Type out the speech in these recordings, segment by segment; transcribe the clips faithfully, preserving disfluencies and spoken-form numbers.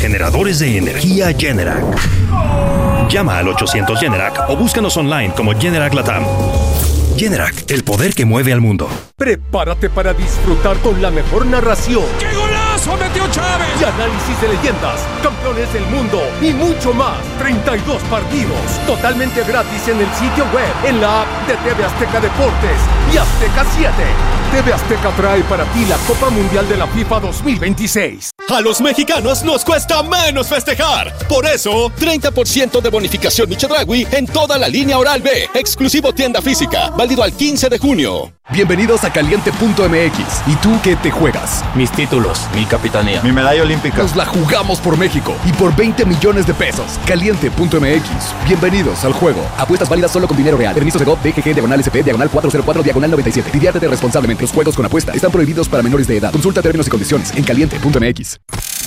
generadores de energía Generac. Llama al ochocientos Generac o búscanos online como Generac Latam. Generac, el poder que mueve al mundo. Prepárate para disfrutar con la mejor narración. ¡Qué golazo metió Chávez! Y análisis de leyendas, campeones del mundo y mucho más. treinta y dos partidos, totalmente gratis en el sitio web, en la app de T V Azteca Deportes y Azteca siete. T V Azteca trae para ti la Copa Mundial de la FIFA dos mil veintiséis. A los mexicanos nos cuesta menos festejar. Por eso, treinta por ciento de bonificación Chedraui en toda la línea Oral-B. Exclusivo tienda física, válido al quince de junio. Bienvenidos a Caliente punto M X. ¿Y tú qué te juegas? Mis títulos, mi capitanía, mi medalla olímpica. Nos la jugamos por México y por veinte millones de pesos. Caliente punto M X. Bienvenidos al juego. Apuestas válidas solo con dinero real. Permiso de G O V, D G G, diagonal S P, diagonal cuatrocientos cuatro, diagonal noventa y siete. Diviértete responsablemente. Los juegos con apuesta están prohibidos para menores de edad. Consulta términos y condiciones en Caliente punto M X.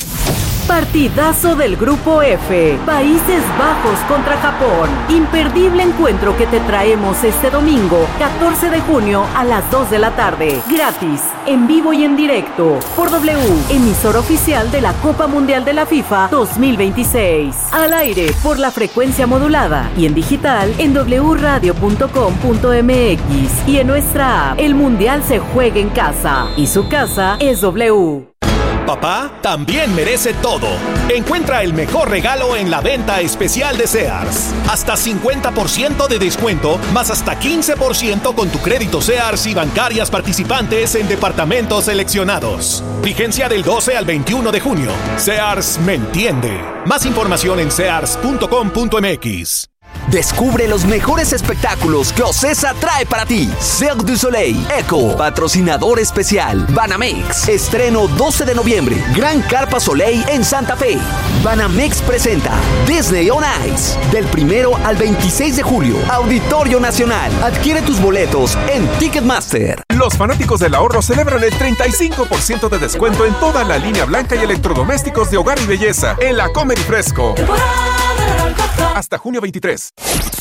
Partidazo del Grupo F, Países Bajos contra Japón. Imperdible encuentro que te traemos este domingo, catorce de junio a las dos de la tarde. Gratis, en vivo y en directo, por W, emisor oficial de la Copa Mundial de la FIFA dos mil veintiséis. Al aire, por la frecuencia modulada y en digital en doble u radio punto com punto m x y en nuestra app. El Mundial se juega en casa y su casa es W. Papá también merece todo. Encuentra el mejor regalo en la venta especial de Sears. Hasta cincuenta por ciento de descuento, más hasta quince por ciento con tu crédito Sears y bancarias participantes en departamentos seleccionados. Vigencia del doce al veintiuno de junio. Sears me entiende. Más información en sears punto com punto m x. Descubre los mejores espectáculos que Ocesa trae para ti. Cirque du Soleil, Eco, patrocinador especial, Banamex. Estreno doce de noviembre, Gran Carpa Soleil en Santa Fe. Banamex presenta Disney on Ice. Del primero al veintiséis de julio, Auditorio Nacional. Adquiere tus boletos en Ticketmaster. Los fanáticos del ahorro celebran el treinta y cinco por ciento de descuento en toda la línea blanca y electrodomésticos de hogar y belleza en la Comer y Fresco. Hasta junio veintitrés.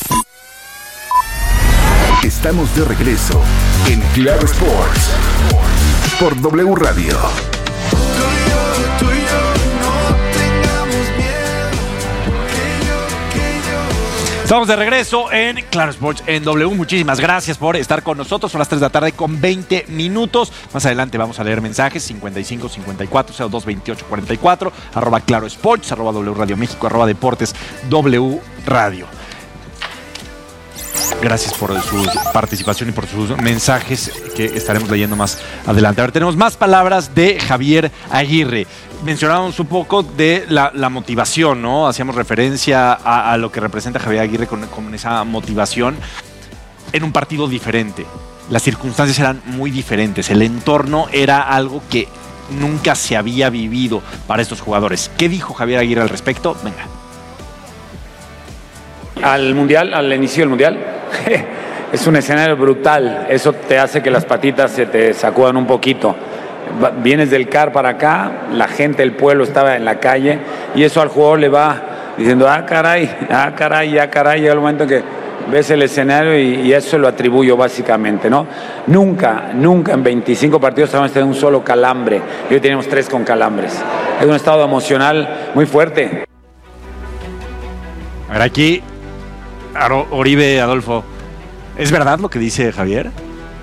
Estamos de regreso en Claro Sports por W Radio. Estamos de regreso en Claro Sports en W. Muchísimas gracias por estar con nosotros. Son las tres de la tarde con veinte minutos. Más adelante vamos a leer mensajes. cincuenta y cinco, cincuenta y cuatro, cero dos, veintiocho, cuarenta y cuatro. Arroba Claro Sports, arroba W Radio México, arroba Deportes W Radio. Gracias por su participación y por sus mensajes que estaremos leyendo más adelante. A ver, tenemos más palabras de Javier Aguirre. Mencionábamos un poco de la, la motivación, ¿no? Hacíamos referencia a, a lo que representa Javier Aguirre con, con esa motivación en un partido diferente. Las circunstancias eran muy diferentes. El entorno era algo que nunca se había vivido para estos jugadores. ¿Qué dijo Javier Aguirre al respecto? Venga. Al Mundial, al inicio del Mundial, es un escenario brutal. Eso te hace que las patitas se te sacudan un poquito. Vienes del C A R para acá, la gente, el pueblo estaba en la calle y eso al jugador le va diciendo, ah caray, ah caray, ah caray, llega el momento que ves el escenario y, y eso lo atribuyo básicamente, ¿no? Nunca, nunca en veinticinco partidos habíamos tenido un solo calambre y hoy tenemos tres con calambres. Es un estado emocional muy fuerte. A ver, aquí, Oribe, Adolfo, ¿es verdad lo que dice Javier?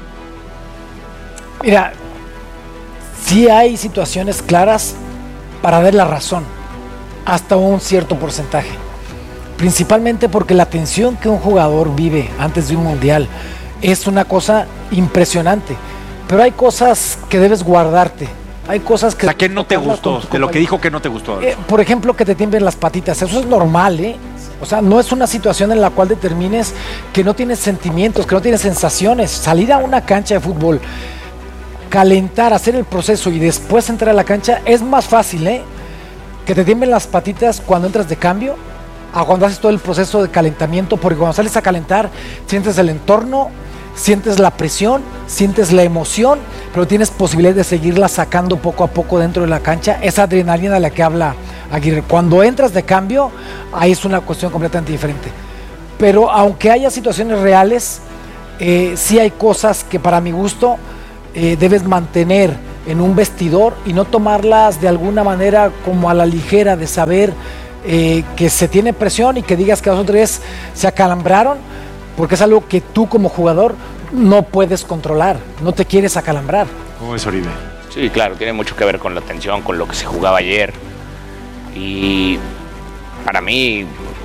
Mira, sí hay situaciones claras para dar la razón, hasta un cierto porcentaje. Principalmente porque la tensión que un jugador vive antes de un mundial es una cosa impresionante. Pero hay cosas que debes guardarte. Hay cosas que... O sea, ¿qué no te gustó? De lo que dijo que no te gustó. Eh, por ejemplo, que te tiemblen las patitas. Eso es normal, ¿eh? O sea, no es una situación en la cual determines que no tienes sentimientos, que no tienes sensaciones. Salir a una cancha de fútbol, calentar, hacer el proceso y después entrar a la cancha es más fácil, ¿eh? Que te tiemblen las patitas cuando entras de cambio a cuando haces todo el proceso de calentamiento, porque cuando sales a calentar sientes el entorno, sientes la presión, sientes la emoción, pero tienes posibilidad de seguirla sacando poco a poco dentro de la cancha. Esa adrenalina de la que habla Aguirre. Cuando entras de cambio, ahí es una cuestión completamente diferente. Pero aunque haya situaciones reales, eh, sí hay cosas que para mi gusto eh, debes mantener en un vestidor y no tomarlas de alguna manera como a la ligera, de saber eh, que se tiene presión y que digas que dos o tres se acalambraron, porque es algo que tú como jugador no puedes controlar, no te quieres acalambrar. ¿Cómo es, Oribe? Sí, claro, tiene mucho que ver con la tensión, con lo que se jugaba ayer. Y para mí,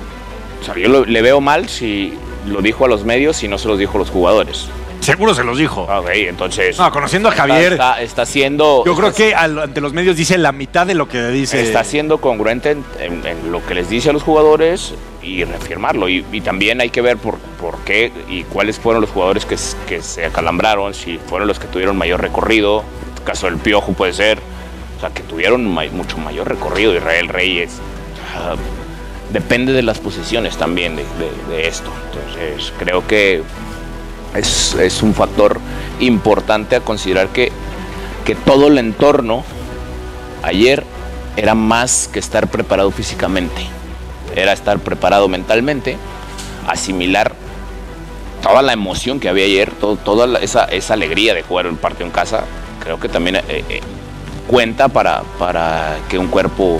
o sea, yo lo, le veo mal si lo dijo a los medios y no se los dijo a los jugadores. Seguro se los dijo. Ok, entonces... No, conociendo a Javier... Está, está haciendo... Yo creo está, que al, ante los medios dice la mitad de lo que dice... Está siendo congruente en, en, en lo que les dice a los jugadores y reafirmarlo. Y, y también hay que ver por, por qué y cuáles fueron los jugadores que, que se acalambraron, si fueron los que tuvieron mayor recorrido. En el caso del Piojo puede ser. O sea, que tuvieron may, mucho mayor recorrido. Israel Reyes. Uh, depende de las posiciones también de, de, de esto. Entonces, creo que... Es, es un factor importante a considerar que, que todo el entorno ayer era más que estar preparado físicamente, era estar preparado mentalmente, asimilar toda la emoción que había ayer, todo, toda la, esa, esa alegría de jugar el partido en casa, creo que también eh, eh, cuenta para, para que un cuerpo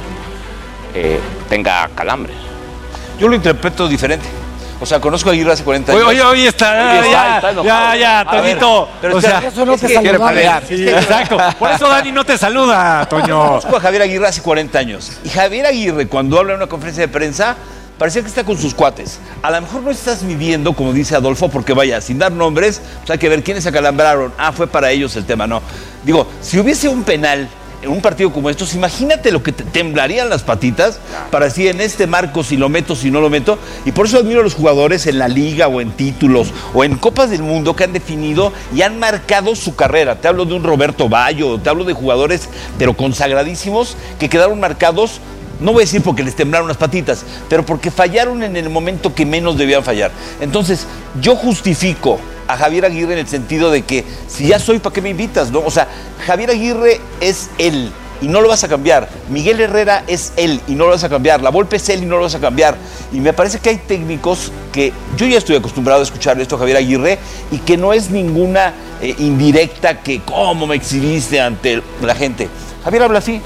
eh, tenga calambres. Yo lo interpreto diferente. O sea, conozco a Aguirre hace cuarenta años. Oye, oye, oye, está, oye, ya, está, está ya, ya, Toñito. Pero o sea, eso no es te que saludaba. pelear. Sí, exacto. Por eso Dani no te saluda, Toño. Conozco a Javier Aguirre hace cuarenta años. Y Javier Aguirre, cuando habla en una conferencia de prensa, parecía que está con sus cuates. A lo mejor no estás viviendo, como dice Adolfo, porque vaya, sin dar nombres, pues hay que ver quiénes se acalambraron. Ah, fue para ellos el tema, no. Digo, si hubiese un penal en un partido como estos, imagínate lo que te temblarían las patitas para decir en este marco si lo meto, si no lo meto. Y por eso admiro a los jugadores en la liga o en títulos o en Copas del Mundo que han definido y han marcado su carrera. Te hablo de un Roberto Bayo, te hablo de jugadores pero consagradísimos que quedaron marcados, no voy a decir porque les temblaron las patitas, pero porque fallaron en el momento que menos debían fallar. Entonces, yo justifico a Javier Aguirre en el sentido de que si ya soy, ¿para qué me invitas? ¿No? O sea, Javier Aguirre es él y no lo vas a cambiar. Miguel Herrera es él y no lo vas a cambiar. La Volpe es él y no lo vas a cambiar. Y me parece que hay técnicos que yo ya estoy acostumbrado a escuchar esto a Javier Aguirre y que no es ninguna eh, indirecta que cómo me exhibiste ante la gente. Javier habla así.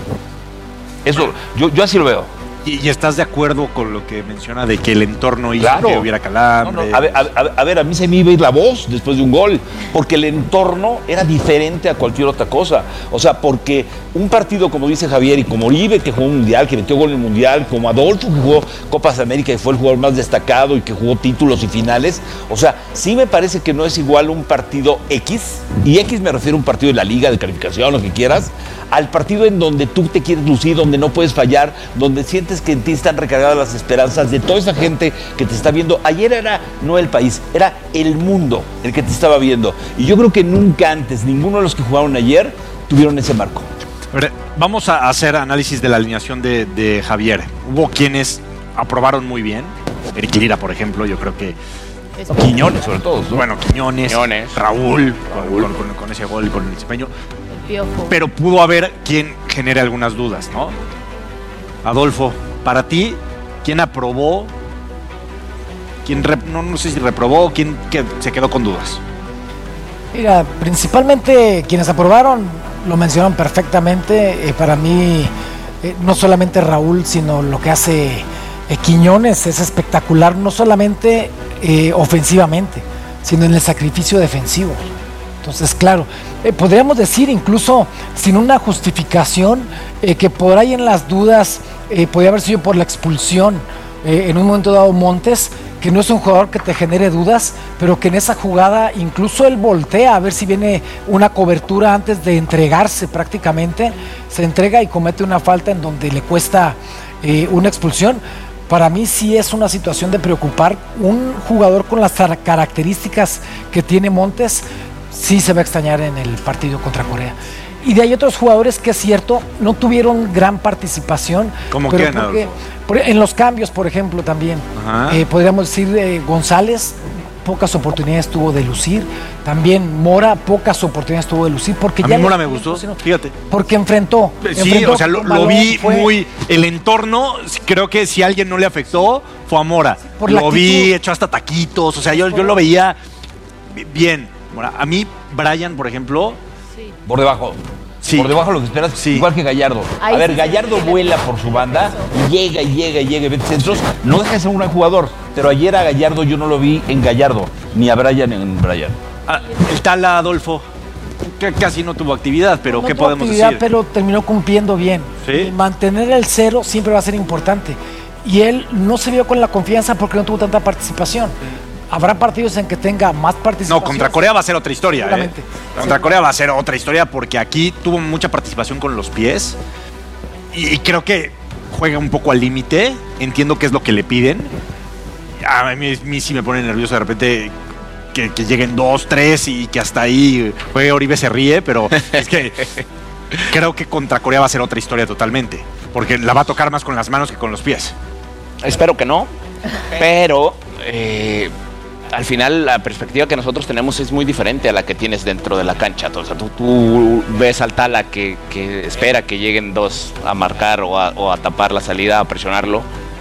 Eso, yo, yo así lo veo. ¿Y, ¿Y estás de acuerdo con lo que menciona de que el entorno hizo claro. que hubiera calambre? No, no. A, ver, a, a ver, a mí se me iba a ir la voz después de un gol, porque el entorno era diferente a cualquier otra cosa. O sea, porque un partido, como dice Javier, y como Oribe, que jugó un mundial, que metió gol en el mundial, como Adolfo, que jugó Copas de América y fue el jugador más destacado y que jugó títulos y finales. O sea, sí me parece que no es igual un partido X, y X me refiero a un partido de la liga, de calificación, lo que quieras, al partido en donde tú te quieres lucir, donde no puedes fallar, donde sientes que en ti están recargadas las esperanzas de toda esa gente que te está viendo. Ayer era no el país, era el mundo el que te estaba viendo. Y yo creo que nunca antes, ninguno de los que jugaron ayer tuvieron ese marco. A ver, vamos a hacer análisis de la alineación de, de Javier. Hubo quienes aprobaron muy bien. Eric Lira, por ejemplo, yo creo que... Es Quiñones, sobre todo, ¿no? Bueno, Quiñones, Quiñones. Raúl, Raúl. Con, con, con ese gol y con el desempeño. Pero pudo haber quien genere algunas dudas, ¿no? Adolfo, para ti, ¿quién aprobó? ¿Quién rep, no, no sé si reprobó? ¿Quién que se quedó con dudas? Mira, principalmente quienes aprobaron lo mencionaron perfectamente. Eh, para mí, eh, no solamente Raúl, sino lo que hace eh, Quiñones es espectacular, no solamente eh, ofensivamente, sino en el sacrificio defensivo. Entonces, claro, eh, podríamos decir incluso sin una justificación eh, que por ahí en las dudas eh, podría haber sido por la expulsión eh, en un momento dado Montes, que no es un jugador que te genere dudas, pero que en esa jugada incluso él voltea a ver si viene una cobertura antes de entregarse prácticamente, se entrega y comete una falta en donde le cuesta eh, una expulsión. Para mí sí es una situación de preocupar. Un jugador con las características que tiene Montes sí se va a extrañar en el partido contra Corea. Y de ahí otros jugadores que es cierto, no tuvieron gran participación. ¿Cómo pero quién, porque, por, en los cambios, por ejemplo, también. Eh, podríamos decir eh, González, pocas oportunidades tuvo de lucir. También Mora, pocas oportunidades tuvo de lucir. Porque a ya mí Mora me gustó, sino, fíjate. Porque enfrentó. Sí, enfrentó o sea, lo, lo vi fue, muy... El entorno, creo que si a alguien no le afectó, fue a Mora. Por lo vi, echó hasta taquitos, o sea, yo, yo lo veía bien. Mora. A mí, Brian, por ejemplo... Sí. Por debajo. Sí. Por debajo de lo que esperas, sí. Igual que Gallardo. Ahí a ver, sí Gallardo vuela por su banda y llega y llega y llega y mete centros. No deja de ser un gran jugador, pero ayer a Gallardo yo no lo vi en Gallardo, ni a Brian en Brian. Ah, el Tala, Adolfo, que casi no tuvo actividad, pero no ¿qué tuvo podemos actividad, decir? Pero terminó cumpliendo bien. ¿Sí? Mantener el cero siempre va a ser importante. Y él no se vio con la confianza porque no tuvo tanta participación. Habrá partidos en que tenga más participación. No, contra Corea va a ser otra historia. Seguramente. ¿eh? Contra sí. Corea va a ser otra historia porque aquí tuvo mucha participación con los pies y, y creo que juega un poco al límite. Entiendo qué es lo que le piden. A mí, a mí sí me pone nervioso de repente que, que lleguen dos, tres y que hasta ahí juegue Oribe se ríe, pero es que creo que contra Corea va a ser otra historia totalmente porque la va a tocar más con las manos que con los pies. Espero que no, pero... Eh... Al final la perspectiva que nosotros tenemos es muy diferente a la que tienes dentro de la cancha. O sea, tú, tú ves al Tala que, que espera que lleguen dos a marcar o a, o a tapar la salida, a presionarlo,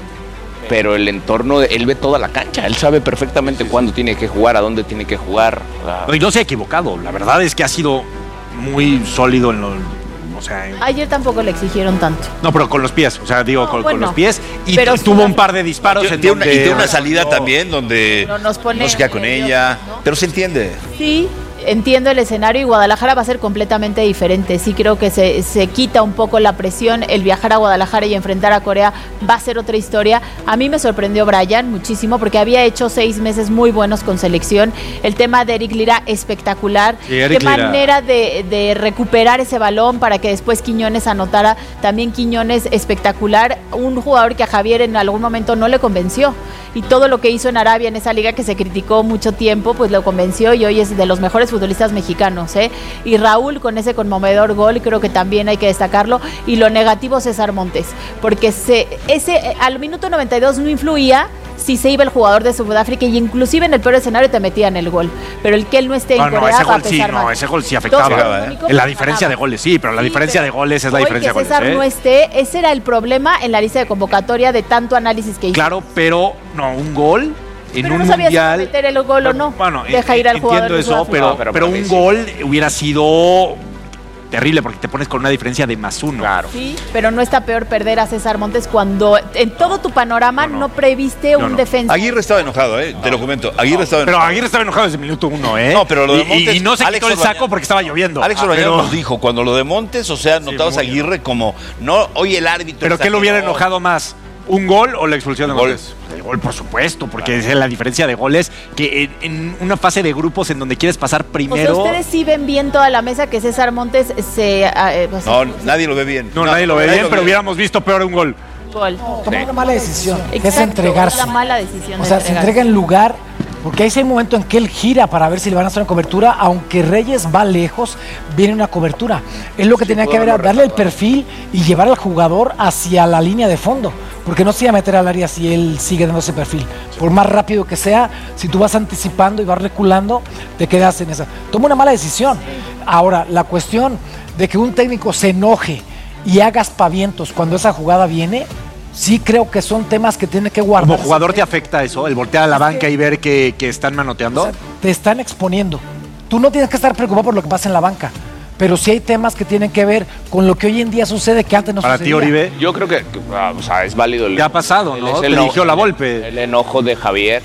pero el entorno, de, él ve toda la cancha, él sabe perfectamente cuándo tiene que jugar, a dónde tiene que jugar. No, y no se ha equivocado, la verdad es que ha sido muy sólido en los... O sea, en... Ayer tampoco le exigieron tanto. No, pero con los pies, o sea, digo, no, con, bueno, con los pies. Y pero tuvo un par de disparos. Yo, en tiene donde... una, y tiene una salida no, también donde no, nos pone no se queda con ella, ¿no? Pero se entiende. Sí, entiendo el escenario y Guadalajara va a ser completamente diferente. Sí creo que se, se quita un poco la presión. El viajar a Guadalajara y enfrentar a Corea va a ser otra historia. A mí me sorprendió Brian muchísimo porque había hecho seis meses muy buenos con selección. El tema de Eric Lira espectacular. Sí, Eric Qué Lira. manera de, de recuperar ese balón para que después Quiñones anotara. También Quiñones espectacular. Un jugador que a Javier en algún momento no le convenció. Y todo lo que hizo en Arabia, en esa liga que se criticó mucho tiempo, pues lo convenció y hoy es de los mejores futbolistas mexicanos, ¿eh? Y Raúl con ese conmovedor gol, creo que también hay que destacarlo. Y lo negativo, César Montes, porque se, ese al minuto noventa y dos no influía si se iba el jugador de Sudáfrica y inclusive en el peor escenario te metían el gol. Pero el que él no esté en no, Corea no, ese va gol sí, no, ese gol sí afectaba. ¿eh? En la diferencia de goles, sí, pero la sí, diferencia pero de goles es la diferencia de goles. César ¿eh? no esté, ese era el problema en la lista de convocatoria de tanto análisis que hizo. Claro, pero no, un gol en pero un no sabía mundial. Si meter el gol pero, o no. Bueno, Deja ir al jugador. Entiendo eso, pero, no, pero, pero un gol hubiera sido terrible porque te pones con una diferencia de más uno. Claro. Sí, pero no está peor perder a César Montes cuando en todo tu panorama no, no. no previste no, un no. defensa. Aguirre estaba enojado, ¿eh? No. Te lo comento. Aguirre no. estaba enojado. Pero Aguirre estaba enojado desde el minuto uno, ¿eh? No, pero lo de Montes... Y, y no se Alex quitó el saco porque estaba lloviendo. Alex Orbañanos ah, pero... nos dijo, cuando lo de Montes, o sea, notabas sí, a Aguirre como, no, hoy el árbitro... ¿Pero qué lo hubiera enojado más? ¿Un gol o la expulsión de Montes? El gol, por supuesto, porque claro. es la diferencia de goles que en, en una fase de grupos en donde quieres pasar primero... O sea, ustedes sí ven bien toda la mesa que César Montes se... Eh, pues, no, nadie lo ve bien. No, no nadie lo ve nadie bien, lo pero ve bien. Hubiéramos visto peor un gol. Gol. No, tomó sí. una mala decisión, Exacto, que es entregarse. Una mala decisión o sea, se entrega en lugar... Porque ahí sí hay un momento en que él gira para ver si le van a hacer una cobertura, aunque Reyes va lejos, viene una cobertura. Él lo que sí, tenía que ver era darle el perfil y llevar al jugador hacia la línea de fondo, porque no se iba a meter al área si él sigue dando ese perfil. Por más rápido que sea, si tú vas anticipando y vas reculando, te quedas en esa. Toma una mala decisión. Ahora, la cuestión de que un técnico se enoje y haga aspavientos cuando esa jugada viene... Sí creo que son temas que tiene que guardar. ¿Como jugador te afecta eso? ¿El voltear a la banca y ver que, que están manoteando? O sea, te están exponiendo. Tú no tienes que estar preocupado por lo que pasa en la banca, pero sí hay temas que tienen que ver con lo que hoy en día sucede que antes no Para sucedía. Para ti, Oribe. Yo creo que, o sea, es válido. El, ¿Qué ha pasado, no? Te dirigió la Volpe. El enojo de Javier,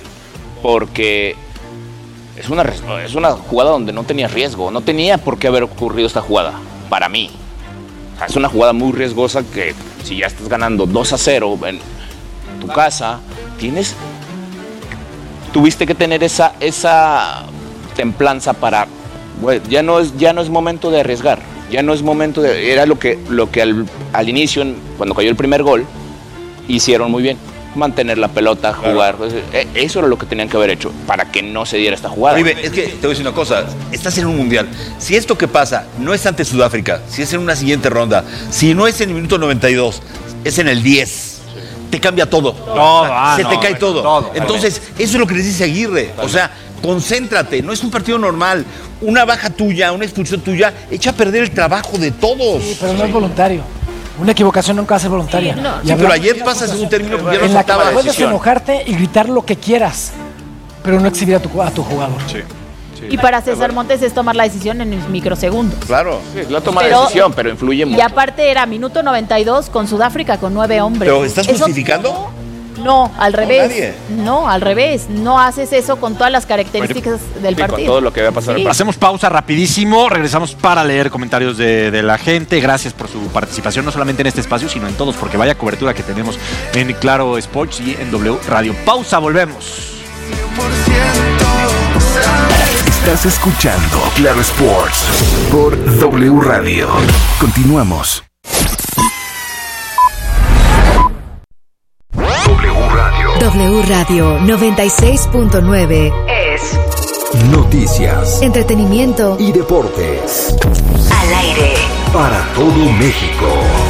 porque es una, es una jugada donde no tenía riesgo. No tenía por qué haber ocurrido esta jugada, para mí. Es una jugada muy riesgosa que si ya estás ganando dos a cero en tu casa, tienes, tuviste que tener esa, esa templanza para, bueno, ya no es, ya no es momento de arriesgar, ya no es momento de, era lo que, lo que al, al inicio, cuando cayó el primer gol, hicieron muy bien. Mantener la pelota, jugar. Claro. Eso era lo que tenían que haber hecho para que no se diera esta jugada. Oribe, es que te voy a decir una cosa. Estás en un mundial. Si esto que pasa no es ante Sudáfrica, si es en una siguiente ronda, si no es en el minuto noventa y dos, es en el diez, sí. te cambia todo. todo ah, se no, te cae no, todo. todo. Entonces, eso es lo que les dice Aguirre. O sea, concéntrate. No es un partido normal. Una baja tuya, una expulsión tuya, echa a perder el trabajo de todos. Sí, pero no es voluntario. Una equivocación nunca va a ser voluntaria. Sí, no. sí, pero ayer pasas en un término que ya no en la que puedes enojarte y gritar lo que quieras, pero no exhibir a tu, a tu jugador. Sí. Sí. Y para César Montes es tomar la decisión en microsegundos. Claro, sí, la toma de decisión, pero influye mucho. Y aparte era minuto noventa y dos con Sudáfrica con nueve hombres. ¿Pero estás Eso, justificando? No, al revés. Nadie. No, al revés. No haces eso con todas las características bueno, del sí, partido. Con todo lo que va a pasar. Sí. Hacemos pausa rapidísimo, regresamos para leer comentarios de, de la gente. Gracias por su participación, no solamente en este espacio, sino en todos, porque vaya cobertura que tenemos en Claro Sports y en W Radio. Pausa, volvemos. Estás escuchando Claro Sports por W Radio. Continuamos. W Radio noventa y seis punto nueve es noticias, entretenimiento y deportes. Al aire para todo México.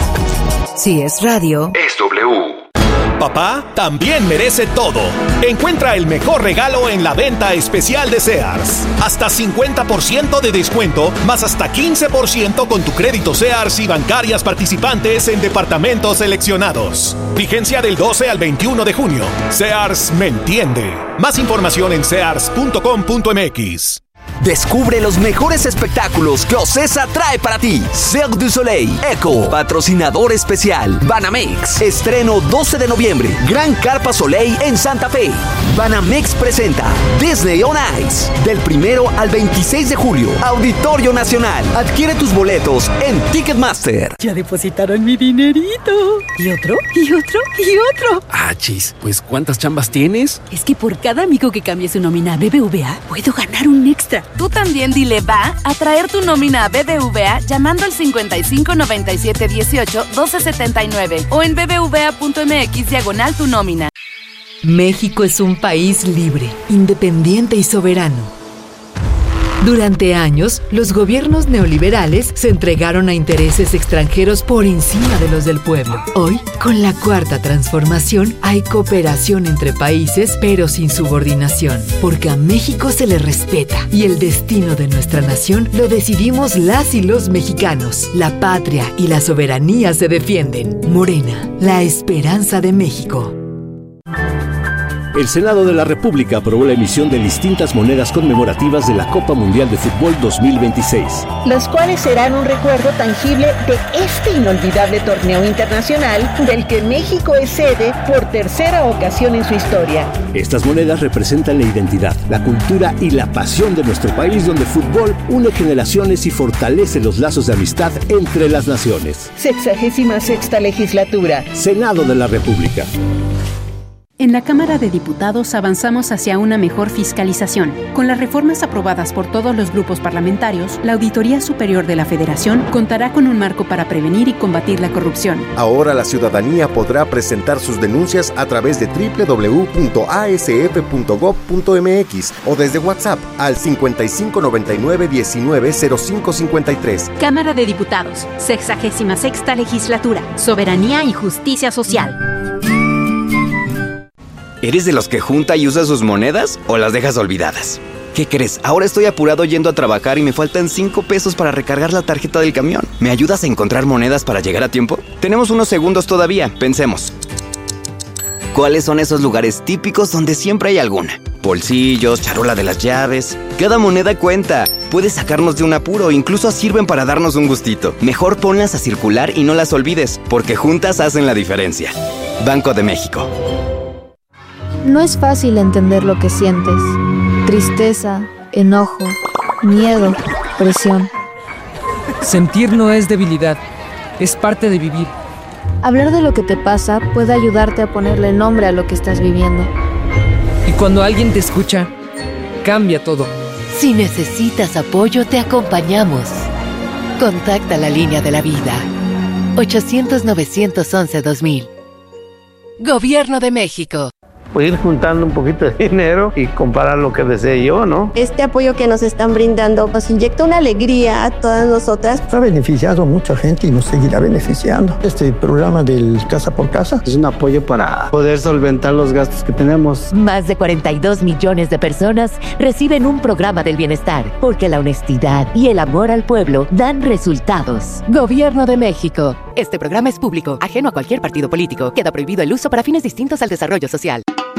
Si es radio, es W. Papá también merece todo. Encuentra el mejor regalo en la venta especial de Sears. Hasta cincuenta por ciento de descuento, más hasta quince por ciento con tu crédito Sears y bancarias participantes en departamentos seleccionados. Vigencia del doce al veintiuno de junio. Sears me entiende. Más información en sears punto com punto m x. Descubre los mejores espectáculos que Ocesa trae para ti. Cirque du Soleil, Echo, patrocinador especial. Banamex, estreno doce de noviembre. Gran Carpa Soleil en Santa Fe. Banamex presenta Disney on Ice. Del primero al veintiséis de julio. Auditorio Nacional. Adquiere tus boletos en Ticketmaster. Ya depositaron mi dinerito. ¿Y otro? ¿Y otro? ¿Y otro? Ah, chis, pues ¿cuántas chambas tienes? Es que por cada amigo que cambie su nómina a B B V A, puedo ganar un extra. Tú también dile va a traer tu nómina a B B V A llamando al cincuenta y cinco noventa y siete dieciocho doce setenta y nueve o en bbva punto m x diagonal tu nómina. México es un país libre, independiente y soberano. Durante años, los gobiernos neoliberales se entregaron a intereses extranjeros por encima de los del pueblo. Hoy, con la Cuarta Transformación, hay cooperación entre países, pero sin subordinación, porque a México se le respeta y el destino de nuestra nación lo decidimos las y los mexicanos. La patria y la soberanía se defienden. Morena, la esperanza de México. El Senado de la República aprobó la emisión de distintas monedas conmemorativas de la Copa Mundial de Fútbol dos mil veintiséis. Las cuales serán un recuerdo tangible de este inolvidable torneo internacional del que México es sede por tercera ocasión en su historia. Estas monedas representan la identidad, la cultura y la pasión de nuestro país, donde el fútbol une generaciones y fortalece los lazos de amistad entre las naciones. Sexagésima sexta legislatura. Senado de la República. En la Cámara de Diputados avanzamos hacia una mejor fiscalización. Con las reformas aprobadas por todos los grupos parlamentarios, la Auditoría Superior de la Federación contará con un marco para prevenir y combatir la corrupción. Ahora la ciudadanía podrá presentar sus denuncias a través de doble u doble u doble u punto a s f punto gob punto m x o desde WhatsApp al cincuenta y cinco noventa y nueve diecinueve cero cinco cincuenta y tres. Cámara de Diputados, sexagésima sexta legislatura, soberanía y justicia social. ¿Eres de los que junta y usa sus monedas o las dejas olvidadas? ¿Qué crees? Ahora estoy apurado yendo a trabajar y me faltan cinco pesos para recargar la tarjeta del camión. ¿Me ayudas a encontrar monedas para llegar a tiempo? Tenemos unos segundos todavía, pensemos. ¿Cuáles son esos lugares típicos donde siempre hay alguna? Bolsillos, charola de las llaves. Cada moneda cuenta. Puedes sacarnos de un apuro, incluso sirven para darnos un gustito. Mejor ponlas a circular y no las olvides, porque juntas hacen la diferencia. Banco de México. No es fácil entender lo que sientes. Tristeza, enojo, miedo, presión. Sentir no es debilidad, es parte de vivir. Hablar de lo que te pasa puede ayudarte a ponerle nombre a lo que estás viviendo. Y cuando alguien te escucha, cambia todo. Si necesitas apoyo, te acompañamos. Contacta la línea de la vida. ochocientos novecientos once dos mil. Gobierno de México. Pues ir juntando un poquito de dinero y comprar lo que desee yo, ¿no? Este apoyo que nos están brindando nos inyecta una alegría a todas nosotras. Ha beneficiado a mucha gente y nos seguirá beneficiando. Este programa del Casa por Casa es un apoyo para poder solventar los gastos que tenemos. Más de cuarenta y dos millones de personas reciben un programa del bienestar, porque la honestidad y el amor al pueblo dan resultados. Gobierno de México. Este programa es público, ajeno a cualquier partido político. Queda prohibido el uso para fines distintos al desarrollo social.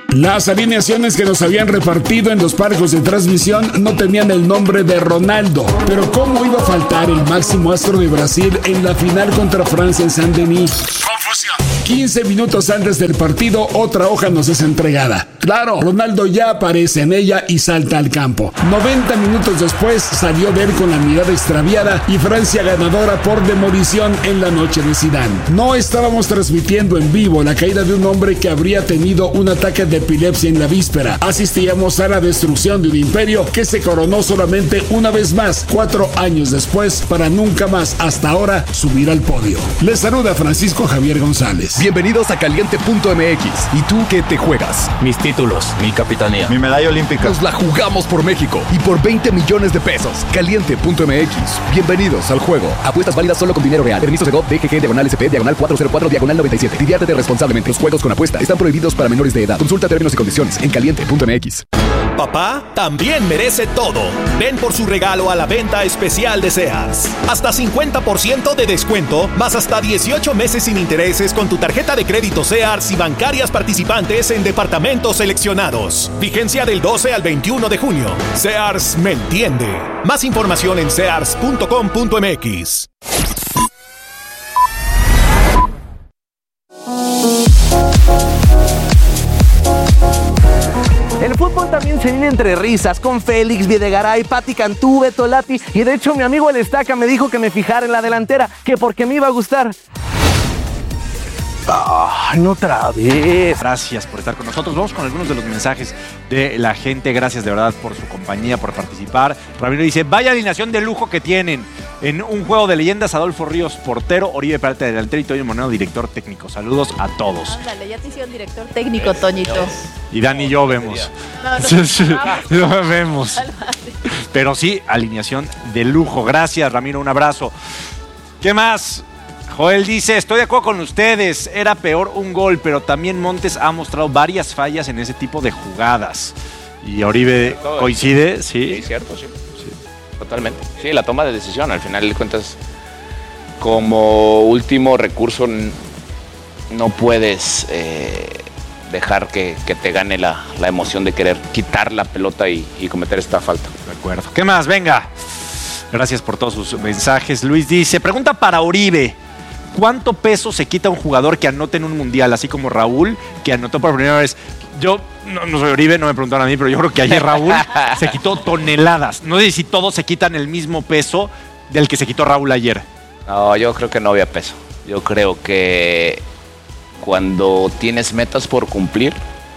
Las alineaciones que nos habían repartido en los palcos de transmisión no tenían el nombre de Ronaldo, pero ¿cómo iba a faltar el máximo astro de Brasil en la final contra Francia en Saint-Denis? Confusión. quince minutos antes del partido, otra hoja nos es entregada. Claro, Ronaldo ya aparece en ella y salta al campo. noventa minutos después salió de él con la mirada extraviada y Francia ganadora por demolición en la noche de Zidane. No estábamos transmitiendo en vivo la caída de un hombre que habría tenido un ataque de epilepsia en la víspera. Asistíamos a la destrucción de un imperio que se coronó solamente una vez más, cuatro años después, para nunca más, hasta ahora, subir al podio. Les saluda Francisco Javier González. Bienvenidos a Caliente punto M X. ¿Y tú qué te juegas? Mis títulos, mi capitanía, mi medalla olímpica. Nos la jugamos por México y por veinte millones de pesos. Caliente punto M X. Bienvenidos al juego. Apuestas válidas solo con dinero real. Permiso de G O V, D G G, diagonal S P, diagonal cuatro cero cuatro, diagonal noventa y siete. Diviértete responsablemente. Los juegos con apuesta están prohibidos para menores de edad. Consulta términos y condiciones en Caliente punto M X. Papá también merece todo. Ven por su regalo a la venta especial de Sears. Hasta cincuenta por ciento de descuento, más hasta dieciocho meses sin intereses con tu tarjeta de crédito Sears y bancarias participantes en departamentos seleccionados. Vigencia del doce al veintiuno de junio. Sears me entiende. Más información en sears punto com punto m x. El fútbol también se viene entre risas, con Félix, Videgaray, Pati Cantú, Beto Lati, y de hecho mi amigo El Estaca me dijo que me fijara en la delantera, que porque me iba a gustar. ¡Ay, no otra vez! Gracias por estar con nosotros. Vamos con algunos de los mensajes de la gente. Gracias de verdad por su compañía, por participar. Ramiro dice, vaya alineación de lujo que tienen. En un juego de leyendas, Adolfo Ríos, portero, Oribe Peralta, delantero, y Toño Moneo, director técnico. Saludos a todos. Ándale, ya te hicieron director técnico, Toñito. Y Dani y yo vemos. No, no, sí, sí, lo vemos. Pero sí, alineación de lujo. Gracias, Ramiro, un abrazo. ¿Qué más? Joel dice, estoy de acuerdo con ustedes, era peor un gol, pero también Montes ha mostrado varias fallas en ese tipo de jugadas. Y Oribe coincide, sí. Sí, cierto, sí. sí. Totalmente. Sí, la toma de decisión, al final de cuentas, como último recurso, no puedes eh, dejar que, que te gane la, la emoción de querer quitar la pelota y, y cometer esta falta. De acuerdo. ¿Qué más? Venga. Gracias por todos sus mensajes. Luis dice, pregunta para Oribe. ¿Cuánto peso se quita un jugador que anota en un mundial? Así como Raúl, que anotó por primera vez. Yo no, no soy Oribe, no me preguntaron a mí, pero yo creo que ayer Raúl se quitó toneladas. No sé si todos se quitan el mismo peso del que se quitó Raúl ayer. No, yo creo que no había peso. Yo creo que cuando tienes metas por cumplir,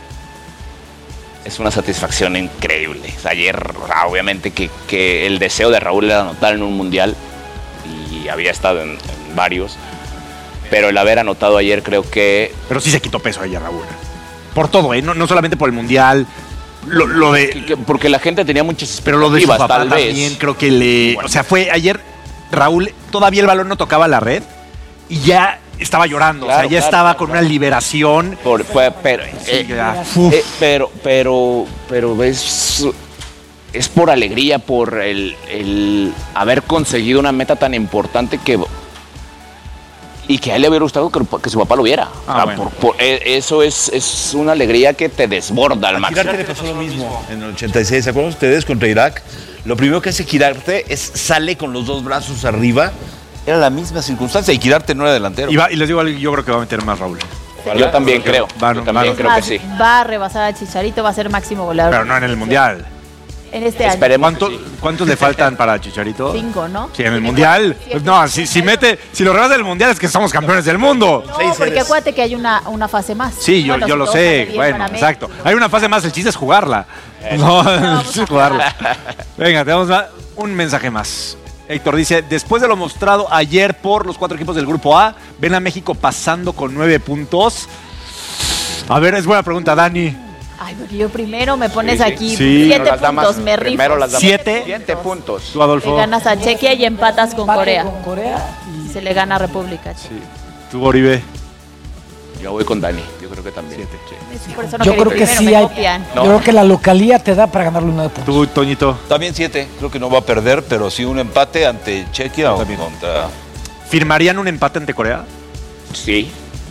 es una satisfacción increíble. Ayer, obviamente, que, que el deseo de Raúl era anotar en un mundial y había estado en, en varios. Pero el haber anotado ayer creo que... Pero sí se quitó peso ayer, Raúl. Por todo, ¿eh? No, no solamente por el mundial. Lo, lo de... Porque la gente tenía muchas expectativas, pero lo de su papá tal vez. También creo que le... Bueno. O sea, fue ayer... Raúl, todavía el balón no tocaba la red y ya estaba llorando. Claro, o sea, ya claro, estaba claro, con claro. una liberación. Por, fue, pero, sí, eh, eh, pero, pero, pero es... Es por alegría, por el, el haber conseguido una meta tan importante que... Y que a él le hubiera gustado que, que su papá lo viera. Ah, o sea, bueno. por, por, eso es, es una alegría que te desborda al máximo. A Quirarte le pasó lo mismo en el ochenta y seis. ¿Se acuerdan ustedes contra Irak? Lo primero que hace Quirarte es sale con los dos brazos arriba. Era la misma circunstancia y Quirarte no era delantero. Y, va, y les digo, yo creo que va a meter más Raúl. Yo también creo. Va, yo también va, creo va, que sí. Va a rebasar a Chicharito, va a ser máximo goleador. Pero no en el Mundial. En este Esperemos año. ¿Cuánto, ¿Cuántos le faltan para Chicharito? Cinco, ¿no? Sí, en el Mundial. Pues no, si, si mete, si lo rebasa del Mundial es que somos campeones del mundo. No, Seis porque eres. Acuérdate que hay una, una fase más. Sí, yo, bueno, yo lo sé. Bueno, exacto. Hay una fase más, el chiste es jugarla. Eh. No, no es jugarla. Venga, tenemos un mensaje más. Héctor dice, después de lo mostrado ayer por los cuatro equipos del Grupo A, ven a México pasando con nueve puntos. A ver, es buena pregunta, Dani. Ay, porque yo primero me pones sí, sí. aquí sí. siete Las puntos, damas, me rifo. Primero las damas. ¿Siete? Siete puntos. Tú, Adolfo. Le ganas a Chequia y empatas con Corea. con Corea. Y se le gana a República. Sí. Tú, Oribe. Yo voy con Dani, yo creo que también. Sí. Por eso no yo creo que primero, sí hay. No. Yo creo que la localía te da para ganarle nueve puntos. Tú, Toñito. También siete. Creo que no va a perder, pero sí un empate ante Chequia o contra... ¿Firmarían un empate ante Corea? Sí.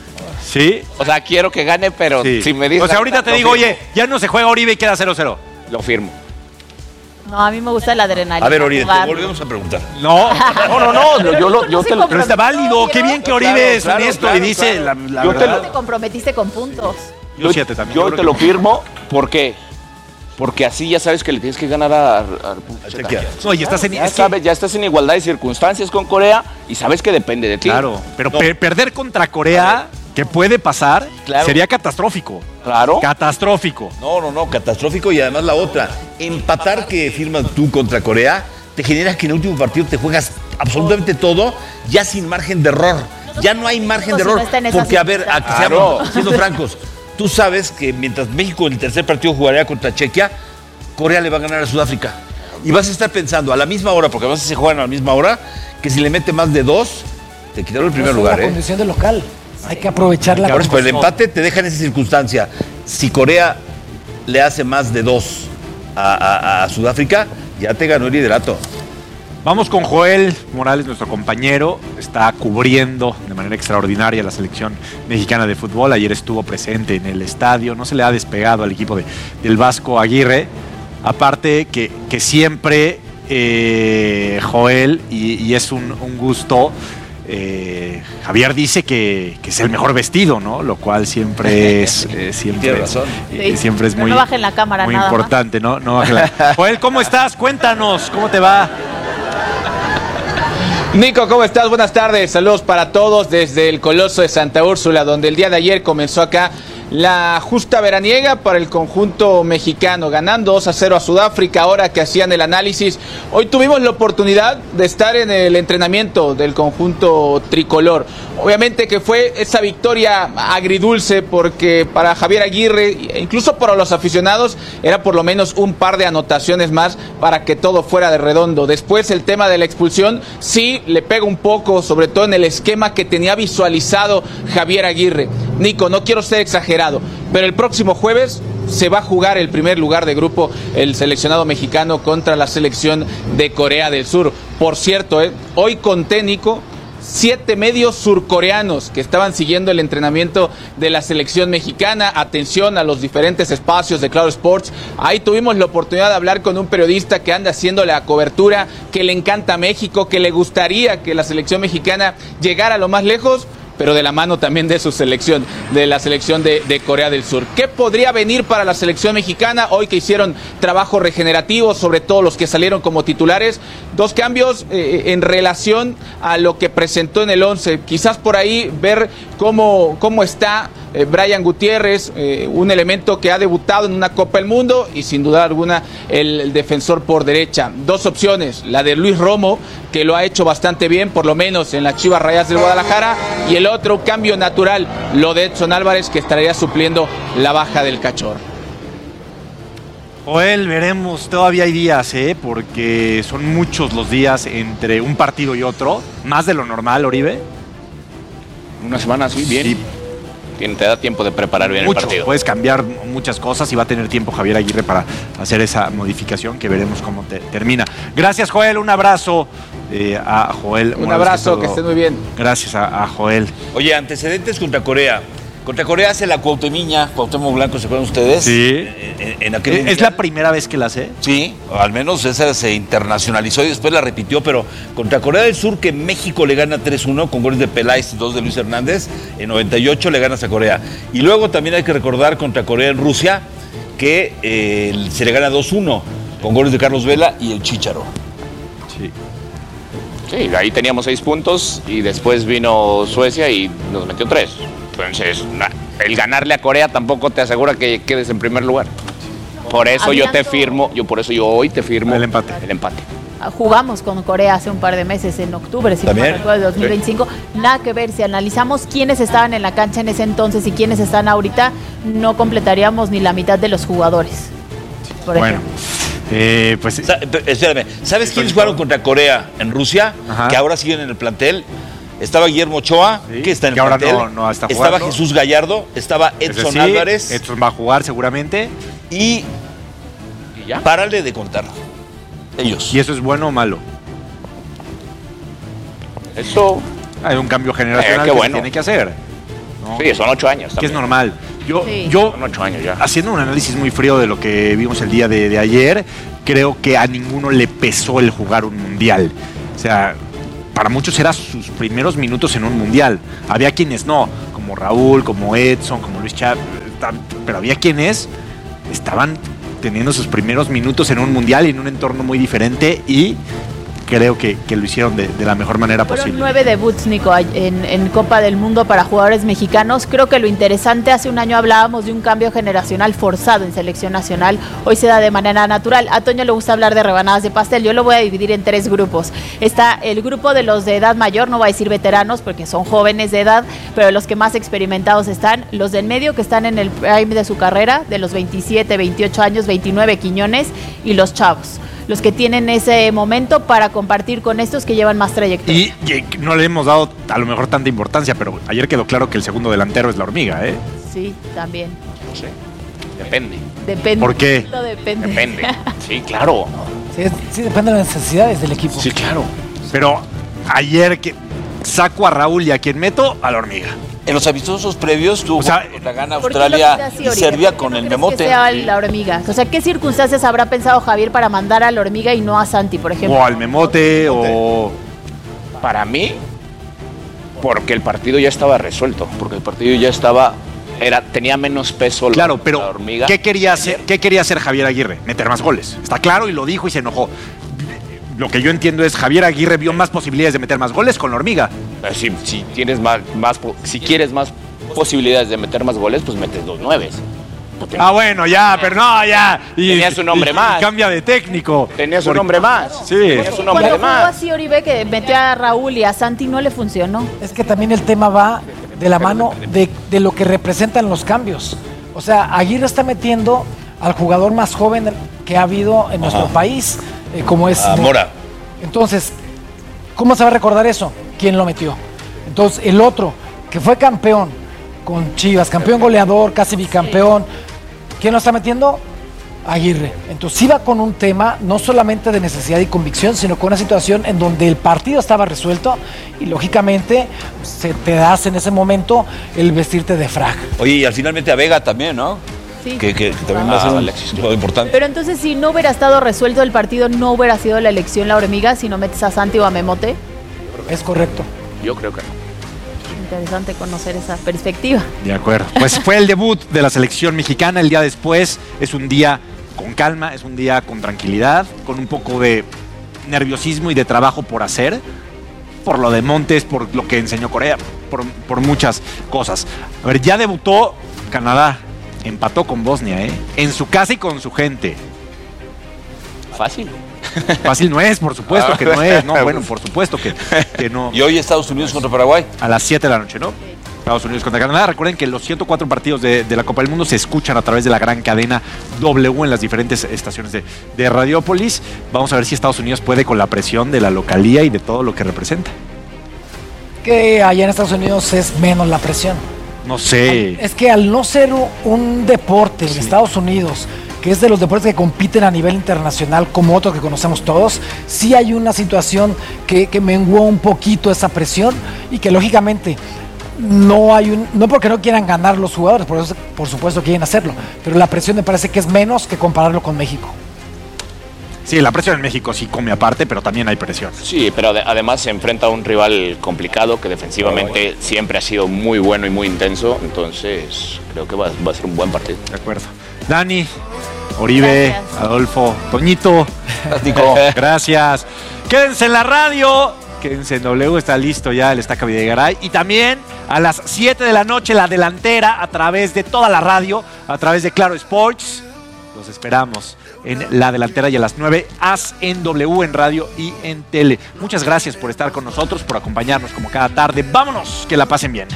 ¿Sí? O sea, quiero que gane, pero Sí. si me dices... O sea, ahorita te digo, oye, ya no se juega Oribe y queda cero cero. Lo firmo. No, a mí me gusta la adrenalina. A ver, Oribe, te jugar. volvemos a preguntar. No, No, no, no, yo, lo, yo te lo... pero está válido. Qué bien que Oribe Claro, es claro, honesto claro, y dice claro. la, la Yo te verdad. Te comprometiste con puntos. Yo siete también. Yo creo te que- lo firmo, ¿por qué? Porque así ya sabes que le tienes que ganar a... a, a Chequia. No, y estás en... ya, es que- sabes, ya estás en igualdad de circunstancias con Corea y sabes que depende de ti. Claro, pero No. per- perder contra Corea, que puede pasar, Claro. sería catastrófico. Claro. Catastrófico. No, no, no, catastrófico. Y además la otra, empatar que firmas tú contra Corea, te genera que en el último partido te juegas absolutamente todo, ya sin margen de error. Ya no hay margen de Si no error. está en esa Porque, a ver, a que Claro. seamos, siendo francos, tú sabes que mientras México en el tercer partido jugaría contra Chequia, Corea le va a ganar a Sudáfrica. Y vas a estar pensando a la misma hora, porque además se juegan a la misma hora, que si le mete más de dos, te quitaron el primer Esa lugar, es la ¿eh? condición de local. Hay que aprovechar la Ahora, pues el condición. empate te deja en esa circunstancia. Si Corea le hace más de dos a, a- a Sudáfrica, ya te ganó el liderato. Vamos con Joel Morales, nuestro compañero. Está cubriendo de manera extraordinaria la selección mexicana de fútbol. Ayer estuvo presente en el estadio. No se le ha despegado al equipo de, del Vasco Aguirre. Aparte que, que siempre eh, Joel, y, y es un, un gusto, eh, Javier dice que, que es el mejor vestido, ¿no? Lo cual siempre es, eh, siempre, Tiene razón. eh, Sí. siempre es Pero muy, no bajen la cámara, muy nada más. importante, ¿no? No bajen la- Joel, ¿cómo estás? Cuéntanos, ¿cómo te va? Nico, ¿cómo estás? Buenas tardes, saludos para todos desde el Coloso de Santa Úrsula, donde el día de ayer comenzó acá la justa veraniega para el conjunto mexicano, ganando dos a cero a Sudáfrica. Ahora que hacían el análisis, hoy tuvimos la oportunidad de estar en el entrenamiento del conjunto tricolor. Obviamente que fue esa victoria agridulce, porque para Javier Aguirre, e incluso para los aficionados, era por lo menos un par de anotaciones más para que todo fuera de redondo. Después el tema de la expulsión sí le pega un poco, sobre todo en el esquema que tenía visualizado Javier Aguirre. Nico, no quiero ser exagerado, pero el próximo jueves se va a jugar el primer lugar de grupo el seleccionado mexicano contra la selección de Corea del Sur. Por cierto, eh, hoy conté, Nico, siete medios surcoreanos que estaban siguiendo el entrenamiento de la selección mexicana. Atención a los diferentes espacios de Claro Sports. Ahí tuvimos la oportunidad de hablar con un periodista que anda haciendo la cobertura, que le encanta México, que le gustaría que la selección mexicana llegara lo más lejos, pero de la mano también de su selección, de la selección de, de Corea del Sur. ¿Qué podría venir para la selección mexicana hoy que hicieron trabajo regenerativo, sobre todo los que salieron como titulares? Dos cambios eh, en relación a lo que presentó en el once. Quizás por ahí ver cómo, cómo está eh, Brian Gutiérrez, eh, un elemento que ha debutado en una Copa del Mundo y sin duda alguna el, el defensor por derecha. Dos opciones, la de Luis Romo, que lo ha hecho bastante bien, por lo menos en las Chivas Rayadas del Guadalajara, y el otro cambio natural, lo de Edson Álvarez, que estaría supliendo la baja del Cachorro. Joel, veremos, todavía hay días, ¿eh? Porque son muchos los días entre un partido y otro, más de lo normal, Oribe. Una semana así, bien. Sí. Tien- Te da tiempo de preparar bien Mucho, el partido. puedes cambiar muchas cosas y va a tener tiempo Javier Aguirre para hacer esa modificación que veremos cómo te- termina. Gracias, Joel, un abrazo eh, a Joel. Un Morales, abrazo, que todo- estés muy bien. Gracias a, a Joel. Oye, antecedentes contra Corea. Contra Corea hace la Cuauhtemiña, Cuauhtémoc Blanco, ¿se acuerdan ustedes? Sí. En, en aquel ¿Es mundial. la primera vez que la hace? Sí, o al menos esa se internacionalizó y después la repitió, pero contra Corea del Sur, que México le gana tres uno con goles de Peláez y dos de Luis Hernández, en noventa y ocho le ganas a Corea. Y luego también hay que recordar contra Corea en Rusia, que eh, se le gana dos uno con goles de Carlos Vela y el Chícharo. Sí. Sí, ahí teníamos seis puntos y después vino Suecia y nos metió tres. Entonces, na- el ganarle a Corea tampoco te asegura que quedes en primer lugar. Por eso yo te Hablando- firmo, yo por eso yo hoy te firmo El empate. El empate. Jugamos con Corea hace un par de meses, en octubre, si no me ¿También? recuerdo, de dos mil veinticinco. Nada que ver, si analizamos quiénes estaban en la cancha en ese entonces y quiénes están ahorita, no completaríamos ni la mitad de los jugadores. Por Bueno, ejemplo. eh, pues Sa- pero, Espérame, ¿sabes quiénes jugaron contra Corea en Rusia? Ajá. Que ahora siguen en el plantel. Estaba Guillermo Ochoa, Sí, que está en el que ahora plantel. no- no está Estaba jugando. Jesús Gallardo, estaba ese Edson sí, Álvarez Edson va a jugar seguramente. y ¿Y ya? párale de contar. Ellos. ¿Y eso es bueno o malo? Eso, Hay un cambio generacional Eh, qué que se bueno. tiene que hacer. ¿no? Sí, son ocho años. Que también. es normal. Yo, Sí. yo Son ocho años ya. haciendo un análisis muy frío de lo que vimos el día de, de ayer, creo que a ninguno le pesó el jugar un mundial. O sea, para muchos eran sus primeros minutos en un mundial. Había quienes no, como Raúl, como Edson, como Luis Chávez, pero había quienes estaban teniendo sus primeros minutos en un mundial y en un entorno muy diferente y creo que, que lo hicieron de, de la mejor manera Fueron posible. nueve debuts, Nico, en, en Copa del Mundo para jugadores mexicanos. Creo que lo interesante, hace un año hablábamos de un cambio generacional forzado en selección nacional. Hoy se da de manera natural. A Toño le gusta hablar de rebanadas de pastel. Yo lo voy a dividir en tres grupos. Está el grupo de los de edad mayor, no voy a decir veteranos porque son jóvenes de edad, pero los que más experimentados están. Los del medio que están en el prime de su carrera, de los veintisiete, veintiocho años, veintinueve, Quiñones, y los chavos. Los que tienen ese momento para compartir con estos que llevan más trayectoria. Y, y no le hemos dado a lo mejor tanta importancia, pero ayer quedó claro que el segundo delantero es la hormiga, ¿eh? Sí, también. Sí. Depende. Depende. ¿Por qué? Todo depende. Depende. Sí, claro. Sí, es- sí, depende de las necesidades del equipo. Sí, claro. Pero ayer que saco a Raúl y a quien meto, a la hormiga. En los amistosos previos tuvo O sea, la gana ¿Por qué Australia lo quita así, y Oribe? Serbia ¿Por qué con no el crees memote. que sea la hormiga? O sea, ¿qué circunstancias habrá pensado Javier para mandar a la hormiga y no a Santi, por ejemplo? O al memote, o... Para mí, porque el partido ya estaba resuelto, porque el partido ya estaba, era, tenía menos peso la, Claro, pero la hormiga. ¿qué quería hacer, ¿qué quería hacer Javier Aguirre? Meter más goles. Está claro y lo dijo y se enojó. Lo que yo entiendo es Javier Aguirre vio más posibilidades de meter más goles con la hormiga. Eh, Si, si tienes más, más, po- si quieres más posibilidades de meter más goles, pues metes dos nueves. Ah, bueno, ya, pero no, ya. Y, Tenías un hombre y- y más. cambia de técnico. Tenías un Porque- hombre más. Sí. Tenías un hombre Cuando jugó más. así Oribe, que metió a Raúl y a Santi, no le funcionó. Es que también el tema va de la mano de, de lo que representan los cambios. O sea, Aguirre está metiendo al jugador más joven que ha habido en nuestro Ajá. país, eh, como es A Mora. Entonces, ¿cómo se va a recordar eso? ¿Quién lo metió? Entonces, el otro, que fue campeón con Chivas, campeón goleador, casi bicampeón, ¿quién lo está metiendo? Aguirre. Entonces, iba con un tema no solamente de necesidad y convicción, sino con una situación en donde el partido estaba resuelto y, lógicamente, se te das en ese momento el vestirte de frac. Oye, y al finalmente a Vega también, ¿no? Sí. Que, que- que también va a ser un juego importante. Pero entonces, si no hubiera estado resuelto el partido, no hubiera sido la elección la hormiga, si no metes a Santi o a Memote. Es correcto. Yo creo que no. Interesante conocer esa perspectiva. De acuerdo. Pues fue el debut de la selección mexicana. El día después es un día con calma, es un día con tranquilidad, con un poco de nerviosismo y de trabajo por hacer, por lo de Montes, por lo que enseñó Corea, por, por muchas cosas. A ver, ya debutó Canadá, empató con Bosnia, ¿eh? En su casa y con su gente. Fácil. Fácil no es, por supuesto que no es. No, bueno, por supuesto que, que no. Y hoy Estados Unidos contra Paraguay. A las siete de la noche, ¿no? Estados Unidos contra Canadá. Recuerden que los ciento cuatro partidos de, de la Copa del Mundo se escuchan a través de la gran cadena W en las diferentes estaciones de, de Radiopolis. Vamos a ver si Estados Unidos puede con la presión de la localía y de todo lo que representa. Que allá en Estados Unidos es menos la presión. No sé. Es que al no ser un, un deporte en Estados Unidos, que es de los deportes que compiten a nivel internacional como otros que conocemos todos, sí hay una situación que, que menguó un poquito esa presión y que lógicamente no hay un, no porque no quieran ganar los jugadores, por, eso, por supuesto quieren hacerlo, pero la presión me parece que es menos que compararlo con México. Sí, la presión en México sí come aparte, pero también hay presión. Sí, pero ade- además se enfrenta a un rival complicado que defensivamente siempre ha sido muy bueno y muy intenso, entonces creo que va, va a ser un buen partido. De acuerdo. Dani, Oribe, Gracias. Adolfo, Toñito, Nico. gracias. Quédense en la radio. Quédense en W, está listo ya el Estaca Videgaray. Y también a las siete de la noche la delantera a través de toda la radio, a través de Claro Sports. Los esperamos en la delantera y a las nueve As en W, en radio y en tele. Muchas gracias por estar con nosotros, por acompañarnos como cada tarde. Vámonos, que la pasen bien.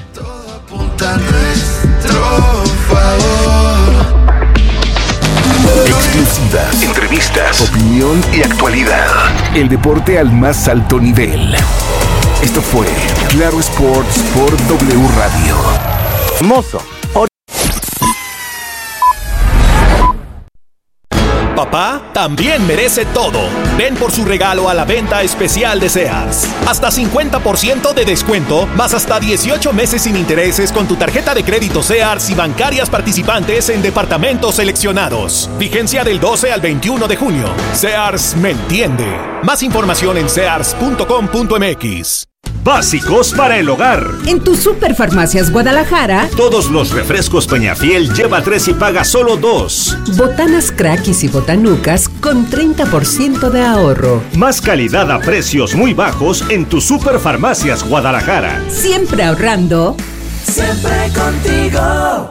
Exclusivas, entrevistas, opinión y actualidad. El deporte al más alto nivel. Esto fue Claro Sports por W Radio. Mozo. Papá también merece todo. Ven por su regalo a la venta especial de Sears. Hasta cincuenta por ciento de descuento, más hasta dieciocho meses sin intereses con tu tarjeta de crédito Sears y bancarias participantes en departamentos seleccionados. Vigencia del doce al veintiuno de junio. Sears me entiende. Más información en sears punto com punto m x. Básicos para el hogar. En tu Superfarmacias Guadalajara, todos los refrescos Peñafiel lleva tres y paga solo dos. Botanas Crackis y Botanucas con treinta por ciento de ahorro. Más calidad a precios muy bajos en tu Superfarmacias Guadalajara. Siempre ahorrando. Siempre contigo.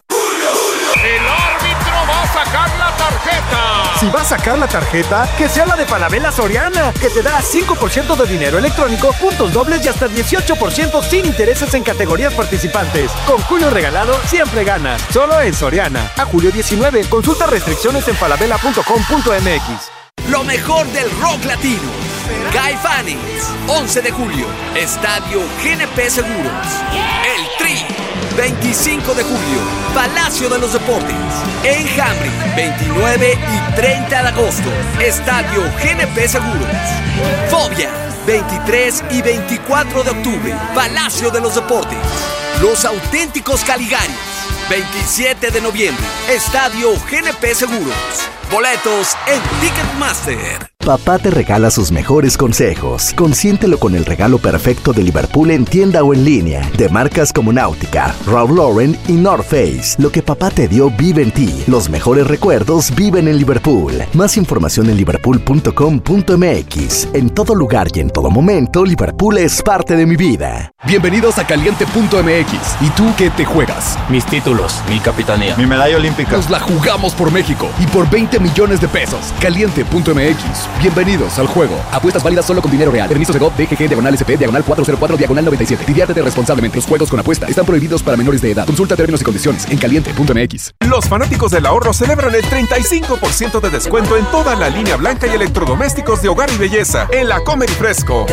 El árbitro va a sacar la tarjeta. Si va a sacar la tarjeta, que sea la de Falabella Soriana, que te da cinco por ciento de dinero electrónico, puntos dobles y hasta dieciocho por ciento sin intereses en categorías participantes. Con Julio regalado, siempre ganas. Solo en Soriana. A julio diecinueve. Consulta restricciones en falabella punto com punto m x. Lo mejor del rock latino. Caifanes, once de julio, Estadio G N P Seguros. El Tri, veinticinco de julio, Palacio de los Deportes. Enjambre, veintinueve y treinta de agosto, Estadio G N P Seguros. Fobia, veintitrés y veinticuatro de octubre, Palacio de los Deportes. Los Auténticos Caligarios, veintisiete de noviembre, Estadio G N P Seguros. Boletos en Ticketmaster. Papá te regala sus mejores consejos. Consiéntelo con el regalo perfecto de Liverpool en tienda o en línea. De marcas como Náutica, Ralph Lauren y North Face. Lo que papá te dio vive en ti. Los mejores recuerdos viven en Liverpool. Más información en liverpool punto com punto m x. En todo lugar y en todo momento, Liverpool es parte de mi vida. Bienvenidos a caliente punto m x. ¿Y tú qué te juegas? Mis títulos, mi capitanía. Mi medalla olímpica. Nos la jugamos por México y por veinte millones de pesos. caliente punto m x. Bienvenidos al juego. Apuestas válidas solo con dinero real. Permiso de G O V, D G G, diagonal S P, diagonal cuatro cero cuatro, diagonal noventa y siete. Diviértete responsablemente. Los juegos con apuesta están prohibidos para menores de edad. Consulta términos y condiciones en caliente punto m x. Los fanáticos del ahorro celebran el treinta y cinco por ciento de descuento en toda la línea blanca y electrodomésticos de hogar y belleza en la Comer y Fresco.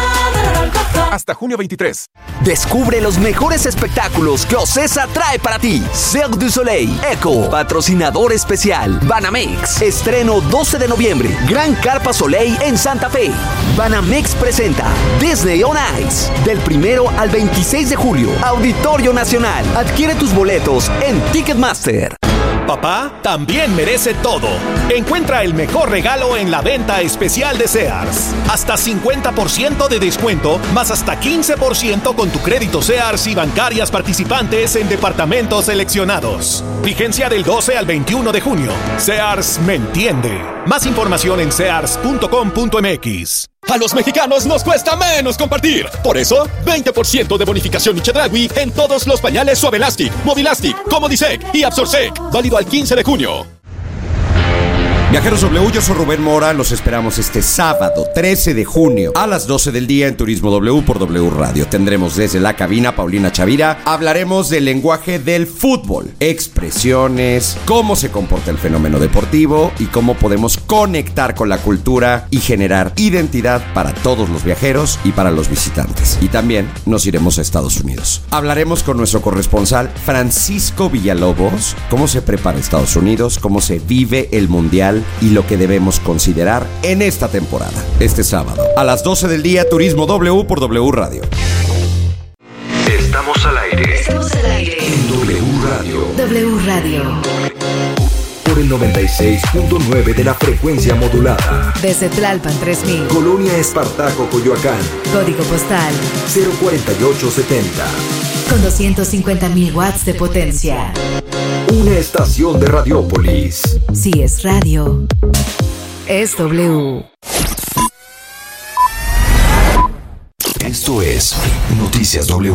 Hasta junio veintitrés. Descubre los mejores espectáculos que Ocesa trae para ti. Cirque du Soleil, Eco, patrocinador especial. Banamex, estreno doce de noviembre. Gran Carpa Soleil en Santa Fe. Banamex presenta Disney on Ice. Del primero al veintiséis de julio. Auditorio Nacional. Adquiere tus boletos en Ticketmaster. Papá también merece todo. Encuentra el mejor regalo en la venta especial de Sears. Hasta cincuenta por ciento de descuento, más hasta quince por ciento con tu crédito Sears y bancarias participantes en departamentos seleccionados. Vigencia del doce al veintiuno de junio. Sears me entiende. Más información en sears punto com punto m x. A los mexicanos nos cuesta menos compartir. Por eso, veinte por ciento de bonificación y Chedraui en todos los pañales Suavelastic, Movilastic, Comodisec y Absorsec. Válido al quince de junio. Viajeros W, yo soy Rubén Mora, los esperamos este sábado trece de junio a las doce del día en Turismo W por W Radio. Tendremos desde la cabina Paulina Chavira, hablaremos del lenguaje del fútbol, expresiones, cómo se comporta el fenómeno deportivo y cómo podemos conectar con la cultura y generar identidad para todos los viajeros y para los visitantes. Y también nos iremos a Estados Unidos. Hablaremos con nuestro corresponsal Francisco Villalobos, cómo se prepara Estados Unidos, cómo se vive el Mundial y lo que debemos considerar en esta temporada. Este sábado, a las doce del día, Turismo W por W Radio. Estamos al aire. Estamos al aire. En W Radio. W Radio. Por el noventa y seis punto nueve de la frecuencia modulada. Desde Tlalpan tres mil. Colonia Espartaco, Coyoacán. Código postal cero cuarenta y ocho setenta. Con doscientos cincuenta mil watts de potencia. Una estación de Radiópolis. Si es radio, es W. Esto es Noticias W.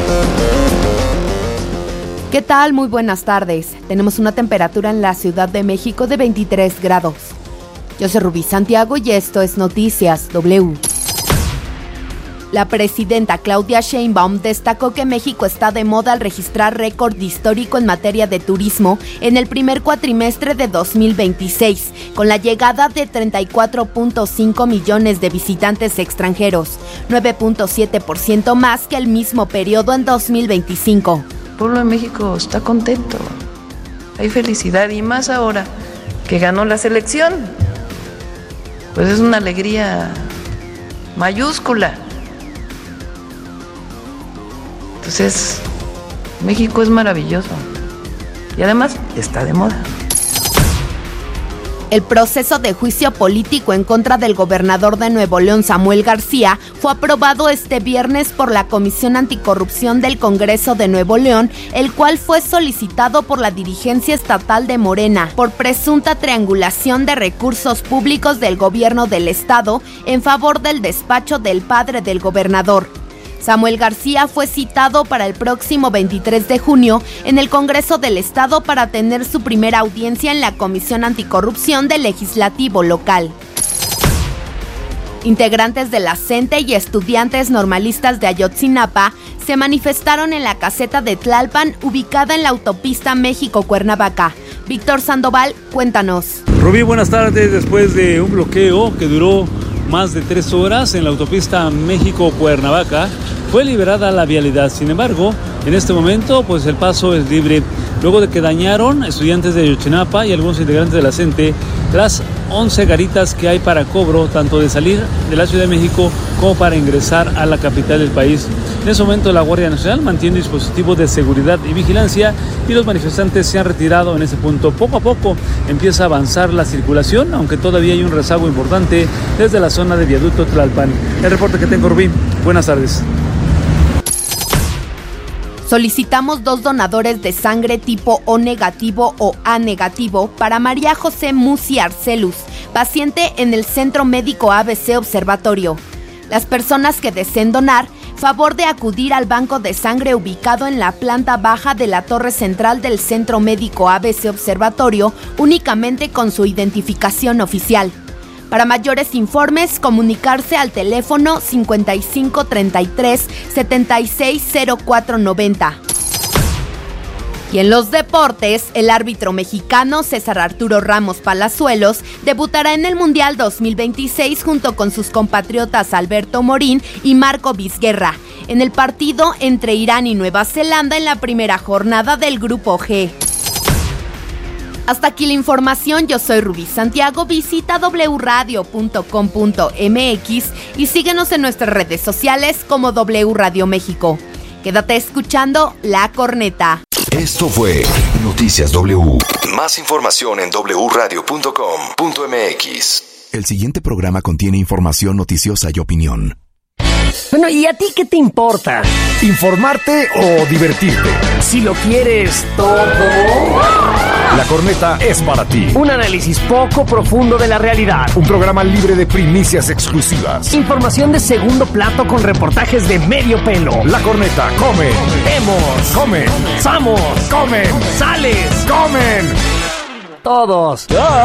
¿Qué tal? Muy buenas tardes. Tenemos una temperatura en la Ciudad de México de veintitrés grados. Yo soy Rubí Santiago y esto es Noticias W. La presidenta Claudia Sheinbaum destacó que México está de moda al registrar récord histórico en materia de turismo en el primer cuatrimestre de dos mil veintiséis, con la llegada de treinta y cuatro punto cinco millones de visitantes extranjeros, nueve punto siete por ciento más que el mismo periodo en dos mil veinticinco. El pueblo de México está contento, hay felicidad y más ahora que ganó la selección. Pues es una alegría mayúscula. Entonces, México es maravilloso y además está de moda. El proceso de juicio político en contra del gobernador de Nuevo León, Samuel García, fue aprobado este viernes por la Comisión Anticorrupción del Congreso de Nuevo León, el cual fue solicitado por la dirigencia estatal de Morena por presunta triangulación de recursos públicos del gobierno del estado en favor del despacho del padre del gobernador. Samuel García fue citado para el próximo veintitrés de junio en el Congreso del Estado para tener su primera audiencia en la Comisión Anticorrupción del Legislativo local. Integrantes de la CENTE y estudiantes normalistas de Ayotzinapa se manifestaron en la caseta de Tlalpan, ubicada en la autopista México-Cuernavaca. Víctor Sandoval, cuéntanos. Rubí, buenas tardes. Después de un bloqueo que duró más de tres horas en la autopista México-Cuernavaca, fue liberada la vialidad. Sin embargo, en este momento, pues el paso es libre. Luego de que dañaron estudiantes de Ayotzinapa y algunos integrantes de la CENTE las once garitas que hay para cobro, tanto de salir de la Ciudad de México como para ingresar a la capital del país. En ese momento, la Guardia Nacional mantiene dispositivos de seguridad y vigilancia y los manifestantes se han retirado en ese punto. Poco a poco empieza a avanzar la circulación, aunque todavía hay un rezago importante desde la zona de Viaducto Tlalpan. El reporte que tengo, Rubí. Buenas tardes. Solicitamos dos donadores de sangre tipo O negativo o A negativo para María José Musi Arcelus, paciente en el Centro Médico A B C Observatorio. Las personas que deseen donar, favor de acudir al banco de sangre ubicado en la planta baja de la torre central del Centro Médico A B C Observatorio, únicamente con su identificación oficial. Para mayores informes, comunicarse al teléfono cincuenta y cinco treinta y tres setenta y seis cero cuatro noventa. Y en los deportes, el árbitro mexicano César Arturo Ramos Palazuelos debutará en el Mundial dos mil veintiséis junto con sus compatriotas Alberto Morín y Marco Vizguerra, en el partido entre Irán y Nueva Zelanda en la primera jornada del Grupo G. Hasta aquí la información, yo soy Rubí Santiago, visita doble u radio punto com punto m x y síguenos en nuestras redes sociales como W Radio México. Quédate escuchando La Corneta. Esto fue Noticias W. Más información en doble u radio punto com punto m x. El siguiente programa contiene información noticiosa y opinión. Bueno, ¿y a ti qué te importa? ¿Informarte o divertirte? Si lo quieres todo... La Corneta es para ti. Un análisis poco profundo de la realidad. Un programa libre de primicias exclusivas. Información de segundo plato con reportajes de medio pelo. La Corneta, come. Vemos. Comen. Somos. Comen. Sales. Comen. Todos. ¿Ya?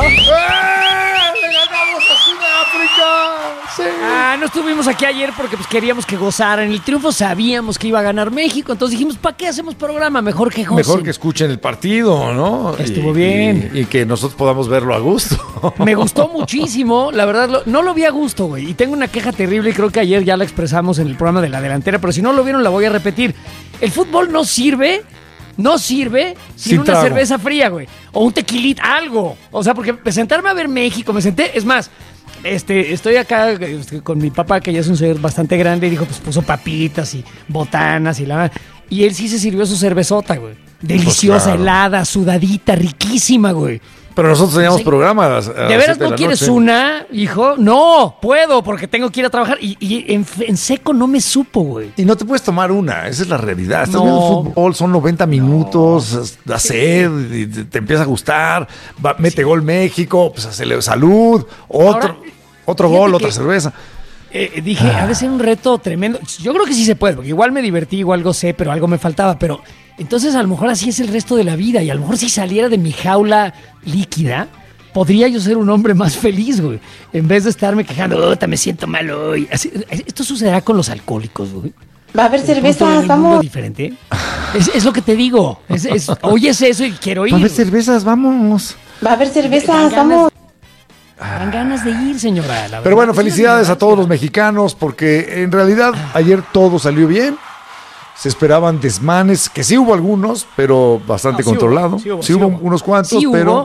Sí. Ah, no estuvimos aquí ayer porque pues queríamos que gozaran el triunfo, sabíamos que iba a ganar México, entonces dijimos, ¿para qué hacemos programa? Mejor que gocen. Mejor que escuchen el partido, ¿no? Estuvo y, bien. Y, y que nosotros podamos verlo a gusto. Me gustó muchísimo, la verdad, lo, no lo vi a gusto, güey, y tengo una queja terrible y creo que ayer ya la expresamos en el programa de La Delantera, pero si no lo vieron la voy a repetir. El fútbol no sirve... No sirve sin, sin una trago. cerveza fría, güey. O un tequilita, algo. O sea, porque sentarme a ver México, me senté, es más, este, estoy acá este, con mi papá, que ya es un ser bastante grande, y dijo, pues puso papitas y botanas y la... Y él sí se sirvió su cervezota, güey. Deliciosa, pues claro. Helada, sudadita, riquísima, güey. Pero nosotros teníamos sí. programas. ¿De veras no quieres noche? una, hijo? No, puedo, porque tengo que ir a trabajar. Y, y en, en seco no me supo, güey. Y no te puedes tomar una, esa es la realidad. Estás no. viendo fútbol, son noventa minutos, da sed, y te, te empieza a gustar, va, mete sí. gol México, pues hacerle salud, otro, Ahora, otro gol, otra cerveza. Eh, dije, ah. ha de ser un reto tremendo. Yo creo que sí se puede, porque igual me divertí, igual gocé, pero algo me faltaba, pero... Entonces a lo mejor así es el resto de la vida y a lo mejor si saliera de mi jaula líquida, podría yo ser un hombre más feliz, güey. En vez de estarme quejando, oh, me siento mal hoy. Así, esto sucederá con los alcohólicos, güey. Va a haber cervezas, vamos. Diferente. Es, es lo que te digo. Es, es, oyes eso y quiero ir. Va a haber cervezas, vamos. Va a haber cervezas, vamos. Dan ganas de ir, señora. La Pero bueno, felicidades a todos los mexicanos porque en realidad ayer todo salió bien. Se esperaban desmanes, que sí hubo algunos, pero bastante no, sí controlado. Hubo, sí hubo, sí hubo, sí hubo unos cuantos, sí pero... Hubo,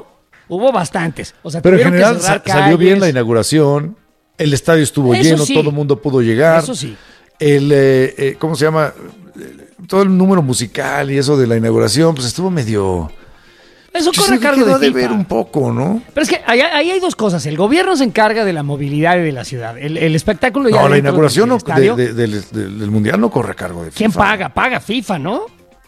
Hubo bastantes. O sea, pero en tuvieron que general cerrar sa- salió calles. bien la inauguración, el estadio estuvo Eso lleno, sí. todo el mundo pudo llegar. Eso sí. El, eh, eh, ¿cómo se llama? Todo el número musical y eso de la inauguración, pues estuvo medio... Eso Yo corre a siento que cargo quedó de de FIFA. ver un poco, ¿no? Pero es que ahí, ahí hay dos cosas. El gobierno se encarga de la movilidad y de la ciudad. El, el espectáculo ya No, la dentro inauguración del no- estadio. de- de- del- del, del Mundial no corre a cargo de FIFA. ¿Quién paga? Paga FIFA, ¿no?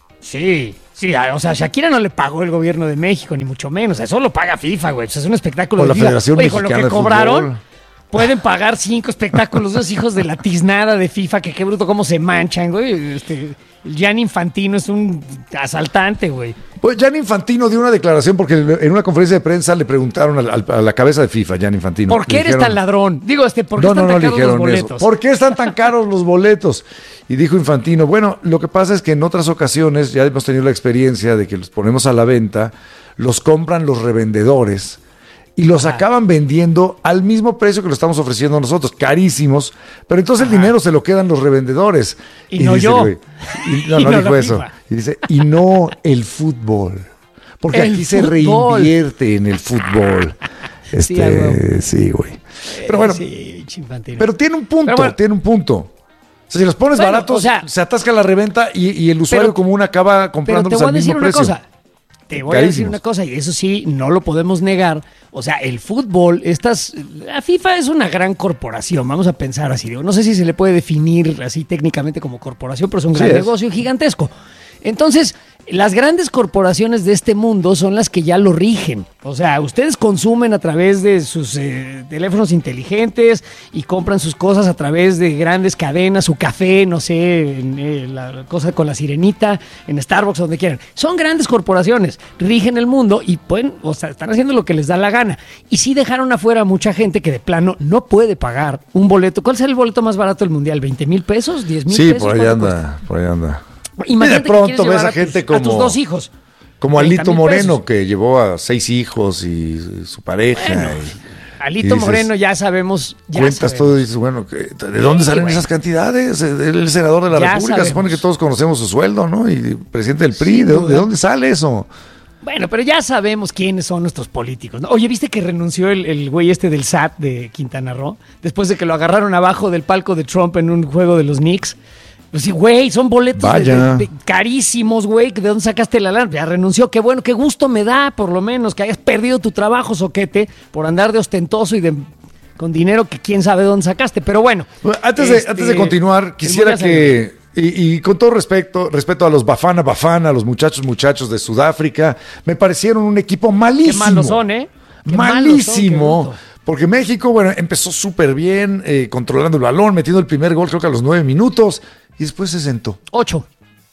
Sí, sí, o sea, Shakira no le pagó el gobierno de México, ni mucho menos. Eso lo paga FIFA, güey. O sea, es un espectáculo O de la FIFA. Federación Oye, con lo que Mexicana de cobraron, Fútbol. pueden pagar cinco espectáculos. Esos hijos de la tiznada de FIFA, que qué bruto cómo se manchan, güey. Este, Gianni Infantino es un asaltante, güey. Pues Gianni Infantino dio una declaración porque en una conferencia de prensa le preguntaron al- al- a la cabeza de FIFA, Gianni Infantino. ¿Por qué Le eres dijeron- tan ladrón? Digo, este, ¿por qué No, están no, no tan le caros los dijeron eso. boletos? ¿Por qué están tan caros los boletos? Y dijo Infantino, bueno, lo que pasa es que en otras ocasiones ya hemos tenido la experiencia de que los ponemos a la venta, los compran los revendedores y los acaban vendiendo al mismo precio que lo estamos ofreciendo nosotros, carísimos, pero entonces el dinero se lo quedan los revendedores. Y no dice, yo. güey, y- no, Y no no dijo la eso. FIFA. Y dice, y no el fútbol. Porque El aquí se fútbol. reinvierte en el fútbol. Sí, a huevo. Este, sí, güey. Pero bueno, Sí, Infantino. pero tiene un punto, Pero bueno. tiene un punto. O sea, si los pones Bueno, baratos, o sea, se atasca la reventa y, y el usuario pero- común acaba Pero te comprándolos voy a al decir mismo una precio. cosa. Te voy a decir Carísimos. una cosa, y eso sí, no lo podemos negar. O sea, el fútbol, estas. La FIFA es una gran corporación, vamos a pensar así. Digo, no sé si se le puede definir así técnicamente como corporación, pero es un Sí gran es. negocio gigantesco. Entonces, las grandes corporaciones de este mundo son las que ya lo rigen. O sea, ustedes consumen a través de sus eh, teléfonos inteligentes y compran sus cosas a través de grandes cadenas, su café, no sé, en, eh, la cosa con la sirenita, en Starbucks, donde quieran. Son grandes corporaciones, rigen el mundo y pueden, o sea, están haciendo lo que les da la gana. Y sí dejaron afuera a mucha gente que de plano no puede pagar un boleto. ¿Cuál será el boleto más barato del mundial? ¿veinte mil pesos? ¿diez mil Sí, pesos? por ahí ¿Cuánto anda, por ahí anda. cuesta? Y Imagínate de que pronto quieres ves llevar a a gente tus- a tus como- dos hijos. Como treinta Alito mil Moreno, pesos. que llevó a seis hijos y su pareja. Bueno, y- Alito y dices, Moreno ya sabemos. Ya cuentas sabemos. todo y dices, bueno, ¿qué- ¿de dónde Sí, salen güey. esas cantidades? Él es senador de la Ya República, se supone sabemos. que todos conocemos su sueldo, ¿no? Y presidente del P R I, Sin ¿de, dónde- duda. ¿de dónde sale eso? Bueno, pero ya sabemos quiénes son nuestros políticos, ¿no? Oye, ¿viste que renunció el, el güey este del S A T de Quintana Roo? Después de que lo agarraron abajo del palco de Trump en un juego de los Knicks. Pues sí, güey, son boletos de- Vaya. de- de- carísimos, güey. ¿De dónde sacaste la lana? Ya renunció. Qué bueno, qué gusto me da, por lo menos, que hayas perdido tu trabajo, soquete, por andar de ostentoso y de con dinero que quién sabe dónde sacaste. Pero bueno. Bueno, Antes de, este, antes de continuar, el quisiera Mundial que, y, y con todo respeto, respeto a los Bafana Bafana, a los muchachos muchachos de Sudáfrica, me parecieron un equipo Qué malísimo. malos son, ¿eh? Qué malos son, qué Malísimo. bruto. Porque México, bueno, empezó súper bien, eh, controlando el balón, metiendo el primer gol, creo que a los nueve minutos, y después se sentó. Ocho.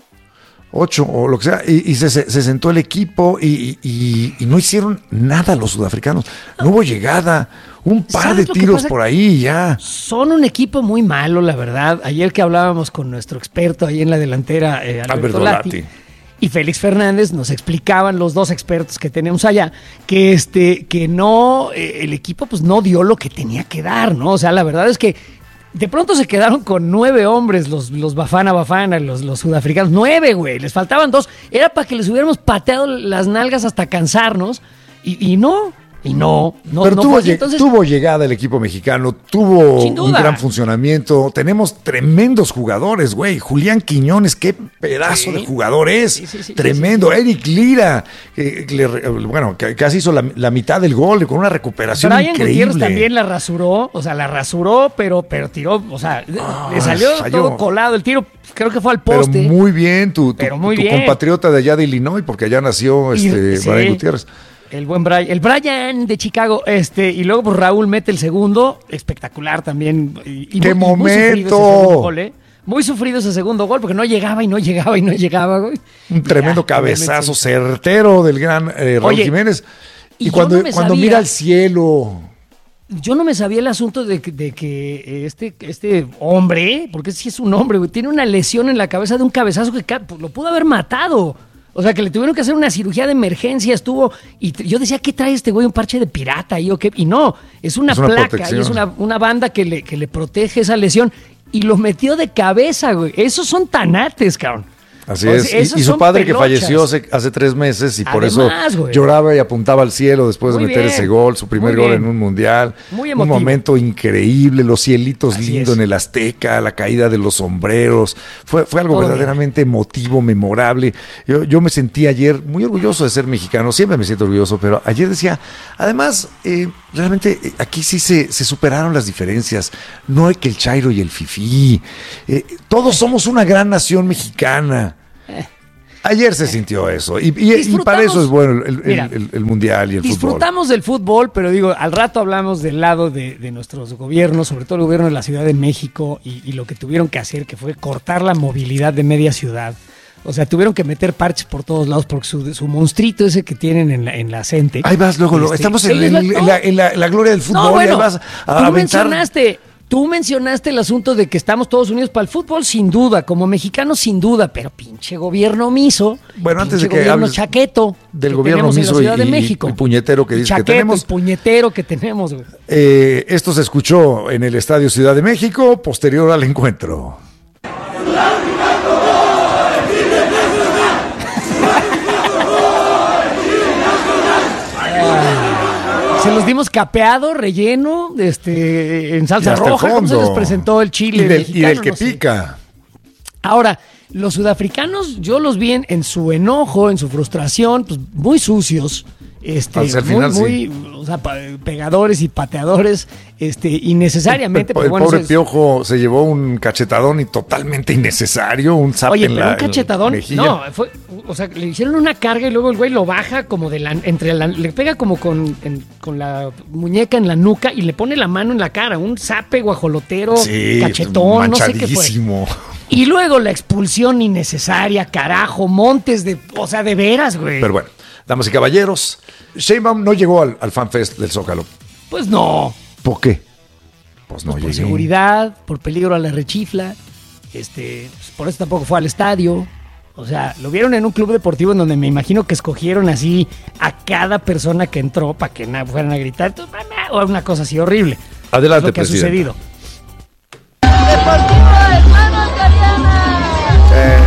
Ocho o lo que sea, y, y se, se- se sentó el equipo y, y- y no hicieron nada los sudafricanos. No hubo llegada, un par ¿Sabes de lo que tiros pasa? por ahí y ya. Son un equipo muy malo, la verdad. Ayer que hablábamos con nuestro experto ahí en la delantera, eh, Alberto, Alberto Lati, Lati. y Félix Fernández, nos explicaban los dos expertos que tenemos allá que este que no eh, el equipo pues no dio lo que tenía que dar, ¿no? O sea, la verdad es que de pronto se quedaron con nueve hombres los, los Bafana Bafana, los, los sudafricanos. Nueve, güey. Les faltaban dos. Era para que les hubiéramos pateado las nalgas hasta cansarnos. Y, y no, y no. no Pero no tuvo, fue así. lle- Entonces, tuvo llegada el equipo mexicano, tuvo Sin un duda. gran funcionamiento. Tenemos tremendos jugadores, güey. Julián Quiñones, qué pedazo Sí. de jugador es. Sí, sí, sí, Tremendo. sí, sí. Eric Lira, que le re- bueno, que casi hizo la, la mitad del gol con una recuperación Brian Gutiérrez increíble. también la rasuró, o sea, la rasuró, pero, pero tiró, o sea, Ah, le salió falló. todo colado el tiro, creo que fue al Pero poste. muy bien, tu, tu- Pero muy tu bien. compatriota de allá de Illinois, porque allá nació Y- este, sí. Brian Gutiérrez. El buen Brian, el Brian de Chicago, este, y luego pues Raúl mete el segundo, espectacular también. Y, y ¡Qué muy- y muy sufrido ese momento! segundo gol, ¿eh? Muy sufrido ese segundo gol, porque no llegaba y no llegaba y no llegaba, güey. Un tremendo Ya, cabezazo obviamente, certero del gran eh, Raúl Oye, Jiménez. Y, y yo cuando, no me cuando sabía- mira al cielo. Yo no me sabía el asunto de, que- de que este, este hombre, porque sí es un hombre, güey, tiene una lesión en la cabeza de un cabezazo que ca- pues, lo pudo haber matado. O sea, que le tuvieron que hacer una cirugía de emergencia, estuvo... Y t- yo decía, ¿qué trae este güey? ¿Un parche de pirata ahí o qué? Y no, es una, Es una placa protección. y es una, una banda que le, que le protege esa lesión. Y lo metió de cabeza, güey. Esos son tanates, cabrón. Así es. Y, y su padre pelochas. que falleció hace, hace tres meses y por Además, eso güey. lloraba y apuntaba al cielo después Muy de meter bien. ese gol, su primer Muy gol bien. en un mundial. Muy emotivo. Un momento increíble, los cielitos Así lindos en el Azteca, la caída de los sombreros. Fue, fue algo Todo verdaderamente bien. emotivo, memorable. Yo, yo me sentí ayer muy orgulloso de ser mexicano, siempre me siento orgulloso, pero ayer decía, además, eh, realmente eh, aquí sí se, se superaron las diferencias. No hay que el chairo y el fifí. Eh, todos somos una gran nación mexicana. Ayer se sintió eso y, y, y para eso es bueno el, Mira, el, el, el mundial y el disfrutamos fútbol. Disfrutamos del fútbol, pero digo, al rato hablamos del lado de, de nuestros gobiernos, sobre todo el gobierno de la Ciudad de México y, y lo que tuvieron que hacer, que fue cortar la movilidad de media ciudad. O sea, tuvieron que meter parches por todos lados porque su, su monstruito ese que tienen en la, en la CENTE. Ahí vas, luego, este, estamos en, en, en, la, en la, la gloria del fútbol. No, bueno, ahí vas a tú aventar... mencionaste... Tú mencionaste el asunto de que estamos todos unidos para el fútbol, sin duda, como mexicanos, sin duda, pero pinche gobierno omiso, bueno, antes de que gobierno chaqueto del gobierno omiso en la Ciudad y, de México. y puñetero que dice chaqueto, que tenemos. El puñetero que tenemos, güey. Eh, esto se escuchó en el Estadio Ciudad de México, posterior al encuentro. Se los dimos capeado, relleno, este, en salsa roja, ¿cómo se les presentó el chile y del, mexicano? Y del que no sé. pica. Ahora, los sudafricanos, yo los vi en, en su enojo, en su frustración, pues muy sucios, este, Al muy, final, muy, sí. o sea, pegadores y pateadores, este, innecesariamente. El, el, el bueno, pobre es, Piojo se llevó un cachetadón y totalmente innecesario, un zap Oye, en pero la un cachetadón, mejilla. no, fue, o sea, le hicieron una carga y luego el güey lo baja como de la, entre la, le pega como con, en, con la muñeca en la nuca y le pone la mano en la cara, un zape guajolotero, sí, cachetón, no sé qué fue. Y luego la expulsión innecesaria, carajo, montes de, o sea, de veras, güey. Pero bueno, damas y caballeros, Sheinbaum no llegó al, al FanFest del Zócalo. Pues no. ¿Por qué? Pues no pues llegué. Por seguridad, por peligro a la rechifla, este, pues por eso tampoco fue al estadio. O sea, lo vieron en un club deportivo en donde me imagino que escogieron así a cada persona que entró para que na, fueran a gritar, o una cosa así horrible. Adelante, es lo que presidente. ha sucedido. Deportivo Hermanos Galeana. Eh.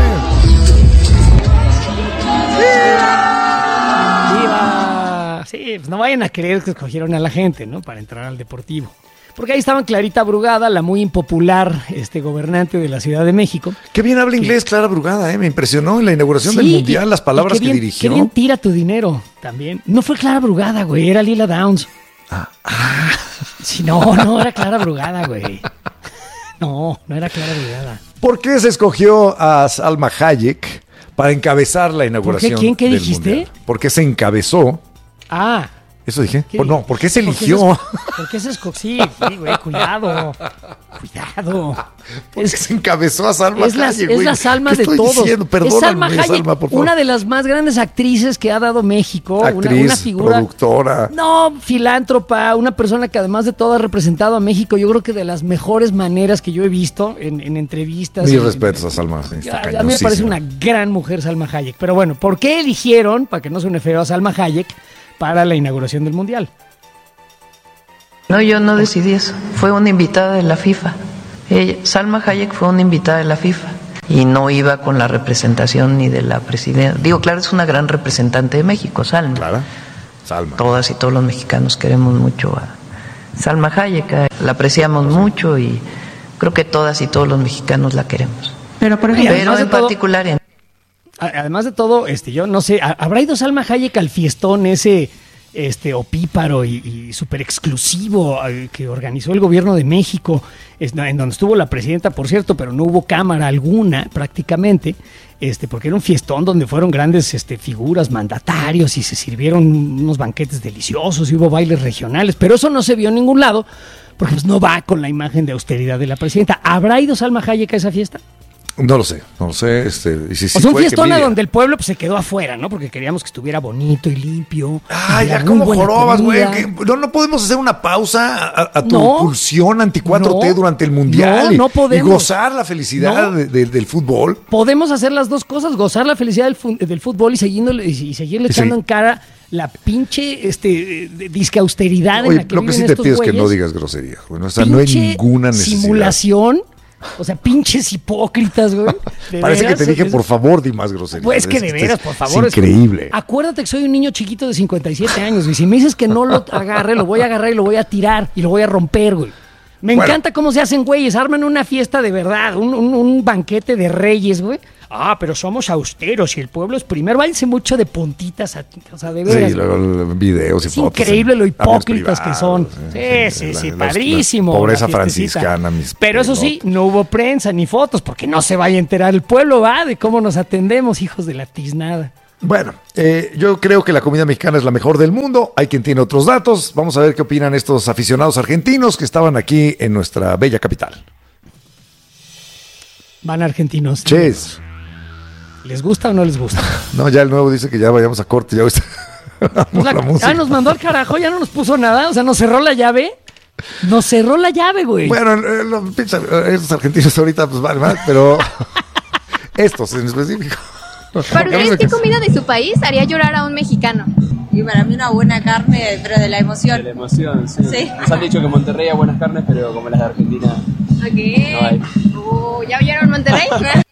¡Viva! Sí, pues no vayan a creer que escogieron a la gente, ¿no? Para entrar al Deportivo. Porque ahí estaban Clarita Brugada, la muy impopular este, gobernante de la Ciudad de México. Qué bien habla inglés Clara Brugada, ¿eh? Me impresionó en la inauguración sí, del Mundial, y, las palabras bien, que dirigió. Qué bien tira tu dinero también. No fue Clara Brugada, güey, era Lila Downs. Ah, ah. Sí, no, no era Clara Brugada, güey. No, no era Clara Brugada. ¿Por qué se escogió a Salma Hayek para encabezar la inauguración? ¿Por qué? ¿Quién? ¿Qué del dijiste? Mundial? ¿Por qué se encabezó? Ah. ¿Eso dije? ¿Qué? Pues no, ¿por qué se ¿Por qué eligió? se, ¿Por qué se escogió? Sí, sí, güey, cuidado. Cuidado. ¿Por qué se encabezó a Salma es Hayek, Es las almas de todos. Diciendo? Es Salma Hayek, Salma, por favor. una de las más grandes actrices que ha dado México. Actriz, una, una figura. productora. No, filántropa, una persona que además de todo ha representado a México, yo creo que de las mejores maneras que yo he visto en, en entrevistas. Mis en, respetos en, a Salma. A, a mí me parece una gran mujer Salma Hayek. Pero bueno, ¿por qué eligieron, para que no suene feo, a Salma Hayek para la inauguración del Mundial? No, yo no decidí eso. Fue una invitada de la FIFA. Ella, Salma Hayek fue una invitada de la FIFA y no iba con la representación ni de la presidenta. Digo, claro, es una gran representante de México, Salma. Claro, Salma. Todas y todos los mexicanos queremos mucho a Salma Hayek, la apreciamos mucho y creo que todas y todos los mexicanos la queremos. Pero, por ejemplo, Pero en todo, particular en... Además de todo, este, yo no sé, ¿habrá ido Salma Hayek al fiestón ese este opíparo y, y súper exclusivo que organizó el gobierno de México, en donde estuvo la presidenta, por cierto, pero no hubo cámara alguna prácticamente, este, porque era un fiestón donde fueron grandes este, figuras, mandatarios, y se sirvieron unos banquetes deliciosos y hubo bailes regionales, pero eso no se vio en ningún lado, porque pues, no va con la imagen de austeridad de la presidenta. ¿Habrá ido Salma Hayek a esa fiesta? No lo sé, no lo sé. Este, y si, o si sea, un fue, fiestón donde el pueblo pues, se quedó afuera, ¿no? Porque queríamos que estuviera bonito y limpio. Ay, ya como jorobas, güey. No, no podemos hacer una pausa a, a tu no, pulsión anti cuatro T no, durante el Mundial no, y, no podemos. y gozar la felicidad no. de, de, del fútbol. Podemos hacer las dos cosas, gozar la felicidad del, fu- del fútbol y, siguiéndole, y seguirle Sí. echando en cara la pinche este, disque austeridad Oye, en la que lo que viven sí te estos pido es que güeyes. no digas groserías. Bueno, o sea, no hay Pinche ninguna necesidad. simulación O sea, pinches hipócritas, güey. Parece que te dije, por favor, di más groserías. Pues que de veras, por favor. Es increíble. Acuérdate que soy un niño chiquito de cincuenta y siete años, güey. Si me dices que no lo agarre, lo voy a agarrar y lo voy a tirar y lo voy a romper, güey. Me bueno. encanta cómo se hacen güeyes, arman una fiesta de verdad, un, un, un banquete de reyes, güey. Ah, pero somos austeros y el pueblo es primero. Váyanse mucho de puntitas, a, o sea, de veras. Sí, luego videos y es fotos. Es increíble lo hipócritas que son. Sí, sí, sí, sí, la, padrísimo. La pobreza franciscana, mis Pero eso sí, no hubo prensa ni fotos, porque no se vaya a enterar el pueblo, va, de cómo nos atendemos, hijos de la tiznada. Bueno, eh, yo creo que la comida mexicana es la mejor del mundo. Hay quien tiene otros datos. Vamos a ver qué opinan estos aficionados argentinos que estaban aquí en nuestra bella capital. Van argentinos. Ches. ¿Les gusta o no les gusta? No, ya el nuevo dice que ya vayamos a corte. Ya, pues la, la ya nos mandó al carajo, ya no nos puso nada. O sea, nos cerró la llave. Nos cerró la llave, güey. Bueno, eh, los pinches, estos argentinos ahorita pues vale más, pero estos en específico. ¿Para ustedes qué comida de su país haría llorar a un mexicano? Y para mí una buena carne, pero de la emoción. De la emoción, sí. sí. Nos han dicho que en Monterrey hay buenas carnes, pero como las de Argentina okay. no hay. Uh, ¿Ya vieron Monterrey?